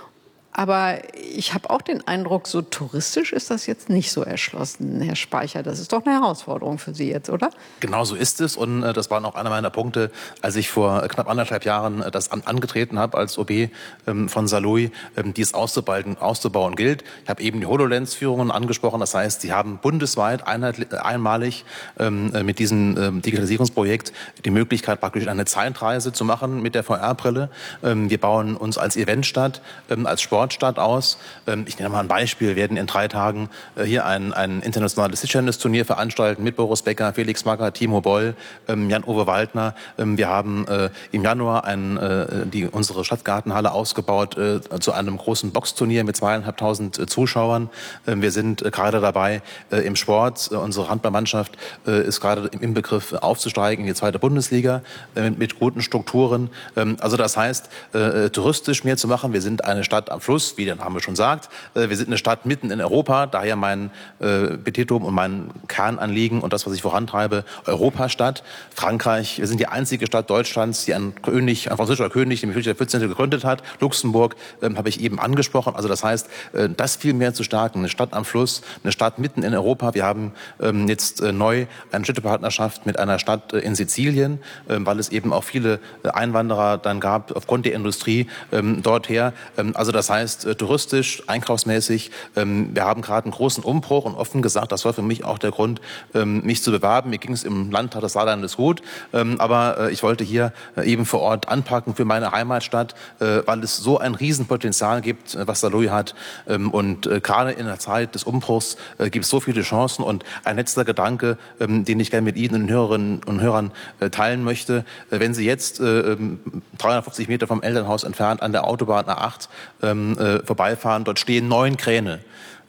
Aber ich habe auch den Eindruck, so touristisch ist das jetzt nicht so erschlossen, Herr Speicher. Das ist doch eine Herausforderung für Sie jetzt, oder? Genau so ist es. Und äh, das war auch einer meiner Punkte, als ich vor knapp anderthalb Jahren äh, das Amt angetreten habe als O B ähm, von Saarlouis, ähm, die es auszubauen, auszubauen gilt. Ich habe eben die HoloLens-Führungen angesprochen. Das heißt, sie haben bundesweit einheitlich, einmalig ähm, mit diesem ähm, Digitalisierungsprojekt die Möglichkeit, praktisch eine Zeitreise zu machen mit der V R-Brille. Ähm, wir bauen uns als Eventstadt, ähm, als Sport Stadt aus. Ich nenne mal ein Beispiel. Wir werden in drei Tagen hier ein, ein internationales Tischtennisturnier veranstalten mit Boris Becker, Felix Magath, Timo Boll, Jan-Uwe Waldner. Wir haben im Januar ein, die, unsere Stadtgartenhalle ausgebaut zu einem großen Boxturnier mit zweieinhalbtausend Zuschauern. Wir sind gerade dabei im Sport. Unsere Handballmannschaft ist gerade im Begriff aufzusteigen in die zweite Bundesliga mit, mit guten Strukturen. Also das heißt, touristisch mehr zu machen. Wir sind eine Stadt am Fluss, wie der Name schon sagt. Wir sind eine Stadt mitten in Europa, daher mein äh, Petitum und mein Kernanliegen und das, was ich vorantreibe, Europastadt. Frankreich, wir sind die einzige Stadt Deutschlands, die ein König, ein französischer König, den Ludwig der vierzehnte gegründet hat. Luxemburg ähm, habe ich eben angesprochen. Also das heißt, äh, das viel mehr zu stärken. Eine Stadt am Fluss, eine Stadt mitten in Europa. Wir haben ähm, jetzt äh, neu eine Städtepartnerschaft mit einer Stadt äh, in Sizilien, äh, weil es eben auch viele äh, Einwanderer dann gab aufgrund der Industrie ähm, dorther. Ähm, also das heißt, Äh, touristisch, einkaufsmäßig. Ähm, wir haben gerade einen großen Umbruch und offen gesagt, das war für mich auch der Grund, ähm, mich zu bewerben. Mir ging es im Landtag des Saarlandes gut, ähm, aber äh, ich wollte hier äh, eben vor Ort anpacken für meine Heimatstadt, äh, weil es so ein Riesenpotenzial gibt, äh, was Saarlouis hat. Ähm, und äh, gerade in der Zeit des Umbruchs äh, gibt es so viele Chancen. Und ein letzter Gedanke, ähm, den ich gerne mit Ihnen, den Hörerinnen und Hörern, äh, teilen möchte. Äh, wenn Sie jetzt äh, dreihundertfünfzig Meter vom Elternhaus entfernt an der Autobahn A acht ähm, äh, vorbeifahren, dort stehen neun Kräne.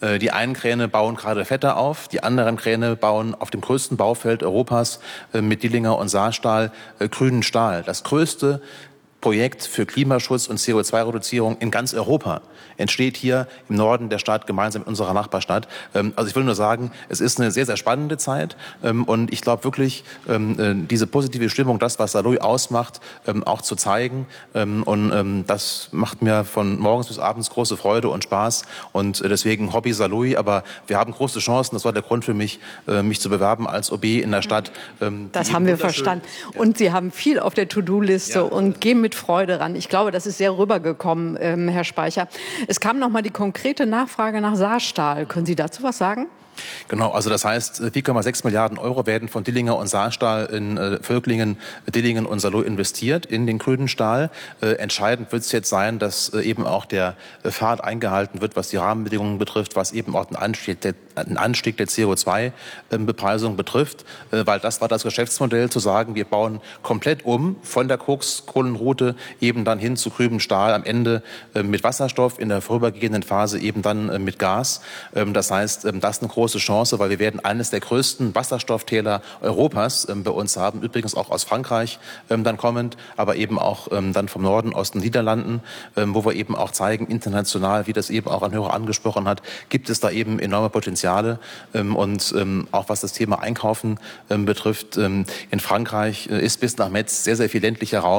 Äh, die einen Kräne bauen gerade Vetter auf, die anderen Kräne bauen auf dem größten Baufeld Europas äh, mit Dillinger und Saarstahl äh, grünen Stahl. Das größte Projekt für Klimaschutz und C O zwei Reduzierung in ganz Europa entsteht hier im Norden der Stadt gemeinsam mit unserer Nachbarstadt. Also ich will nur sagen, es ist eine sehr, sehr spannende Zeit und ich glaube wirklich, diese positive Stimmung, das, was Saarlouis ausmacht, auch zu zeigen und das macht mir von morgens bis abends große Freude und Spaß und deswegen Hobby Saarlouis, aber wir haben große Chancen, das war der Grund für mich, mich zu bewerben als O B in der Stadt. Das haben wir verstanden und Sie haben viel auf der To-Do-Liste ja. und gehen mit Freude ran. Ich glaube, das ist sehr rübergekommen, ähm, Herr Speicher. Es kam noch mal die konkrete Nachfrage nach Saarstahl. Können Sie dazu was sagen? Genau, also das heißt, vier Komma sechs Milliarden Euro werden von Dillinger und Saarstahl in äh, Völklingen, Dillingen und Saarlouis investiert in den grünen Stahl. Äh, entscheidend wird es jetzt sein, dass äh, eben auch der äh, Pfad eingehalten wird, was die Rahmenbedingungen betrifft, was eben auch den Anstieg der, den Anstieg der C O zwei Bepreisung betrifft, äh, weil das war das Geschäftsmodell, zu sagen, wir bauen komplett um von der Kokskohlenroute eben dann hin zu grünem Stahl, am Ende äh, mit Wasserstoff, in der vorübergehenden Phase eben dann äh, mit Gas. Ähm, das heißt, ähm, das ist eine große Chance, weil wir werden eines der größten Wasserstofftäler Europas ähm, bei uns haben, übrigens auch aus Frankreich ähm, dann kommend, aber eben auch ähm, dann vom Norden aus den Niederlanden, ähm, wo wir eben auch zeigen, international, wie das eben auch ein Hörer angesprochen hat, gibt es da eben enorme Potenziale ähm, und ähm, auch was das Thema Einkaufen ähm, betrifft. Ähm, in Frankreich äh, ist bis nach Metz sehr, sehr viel ländlicher Raum.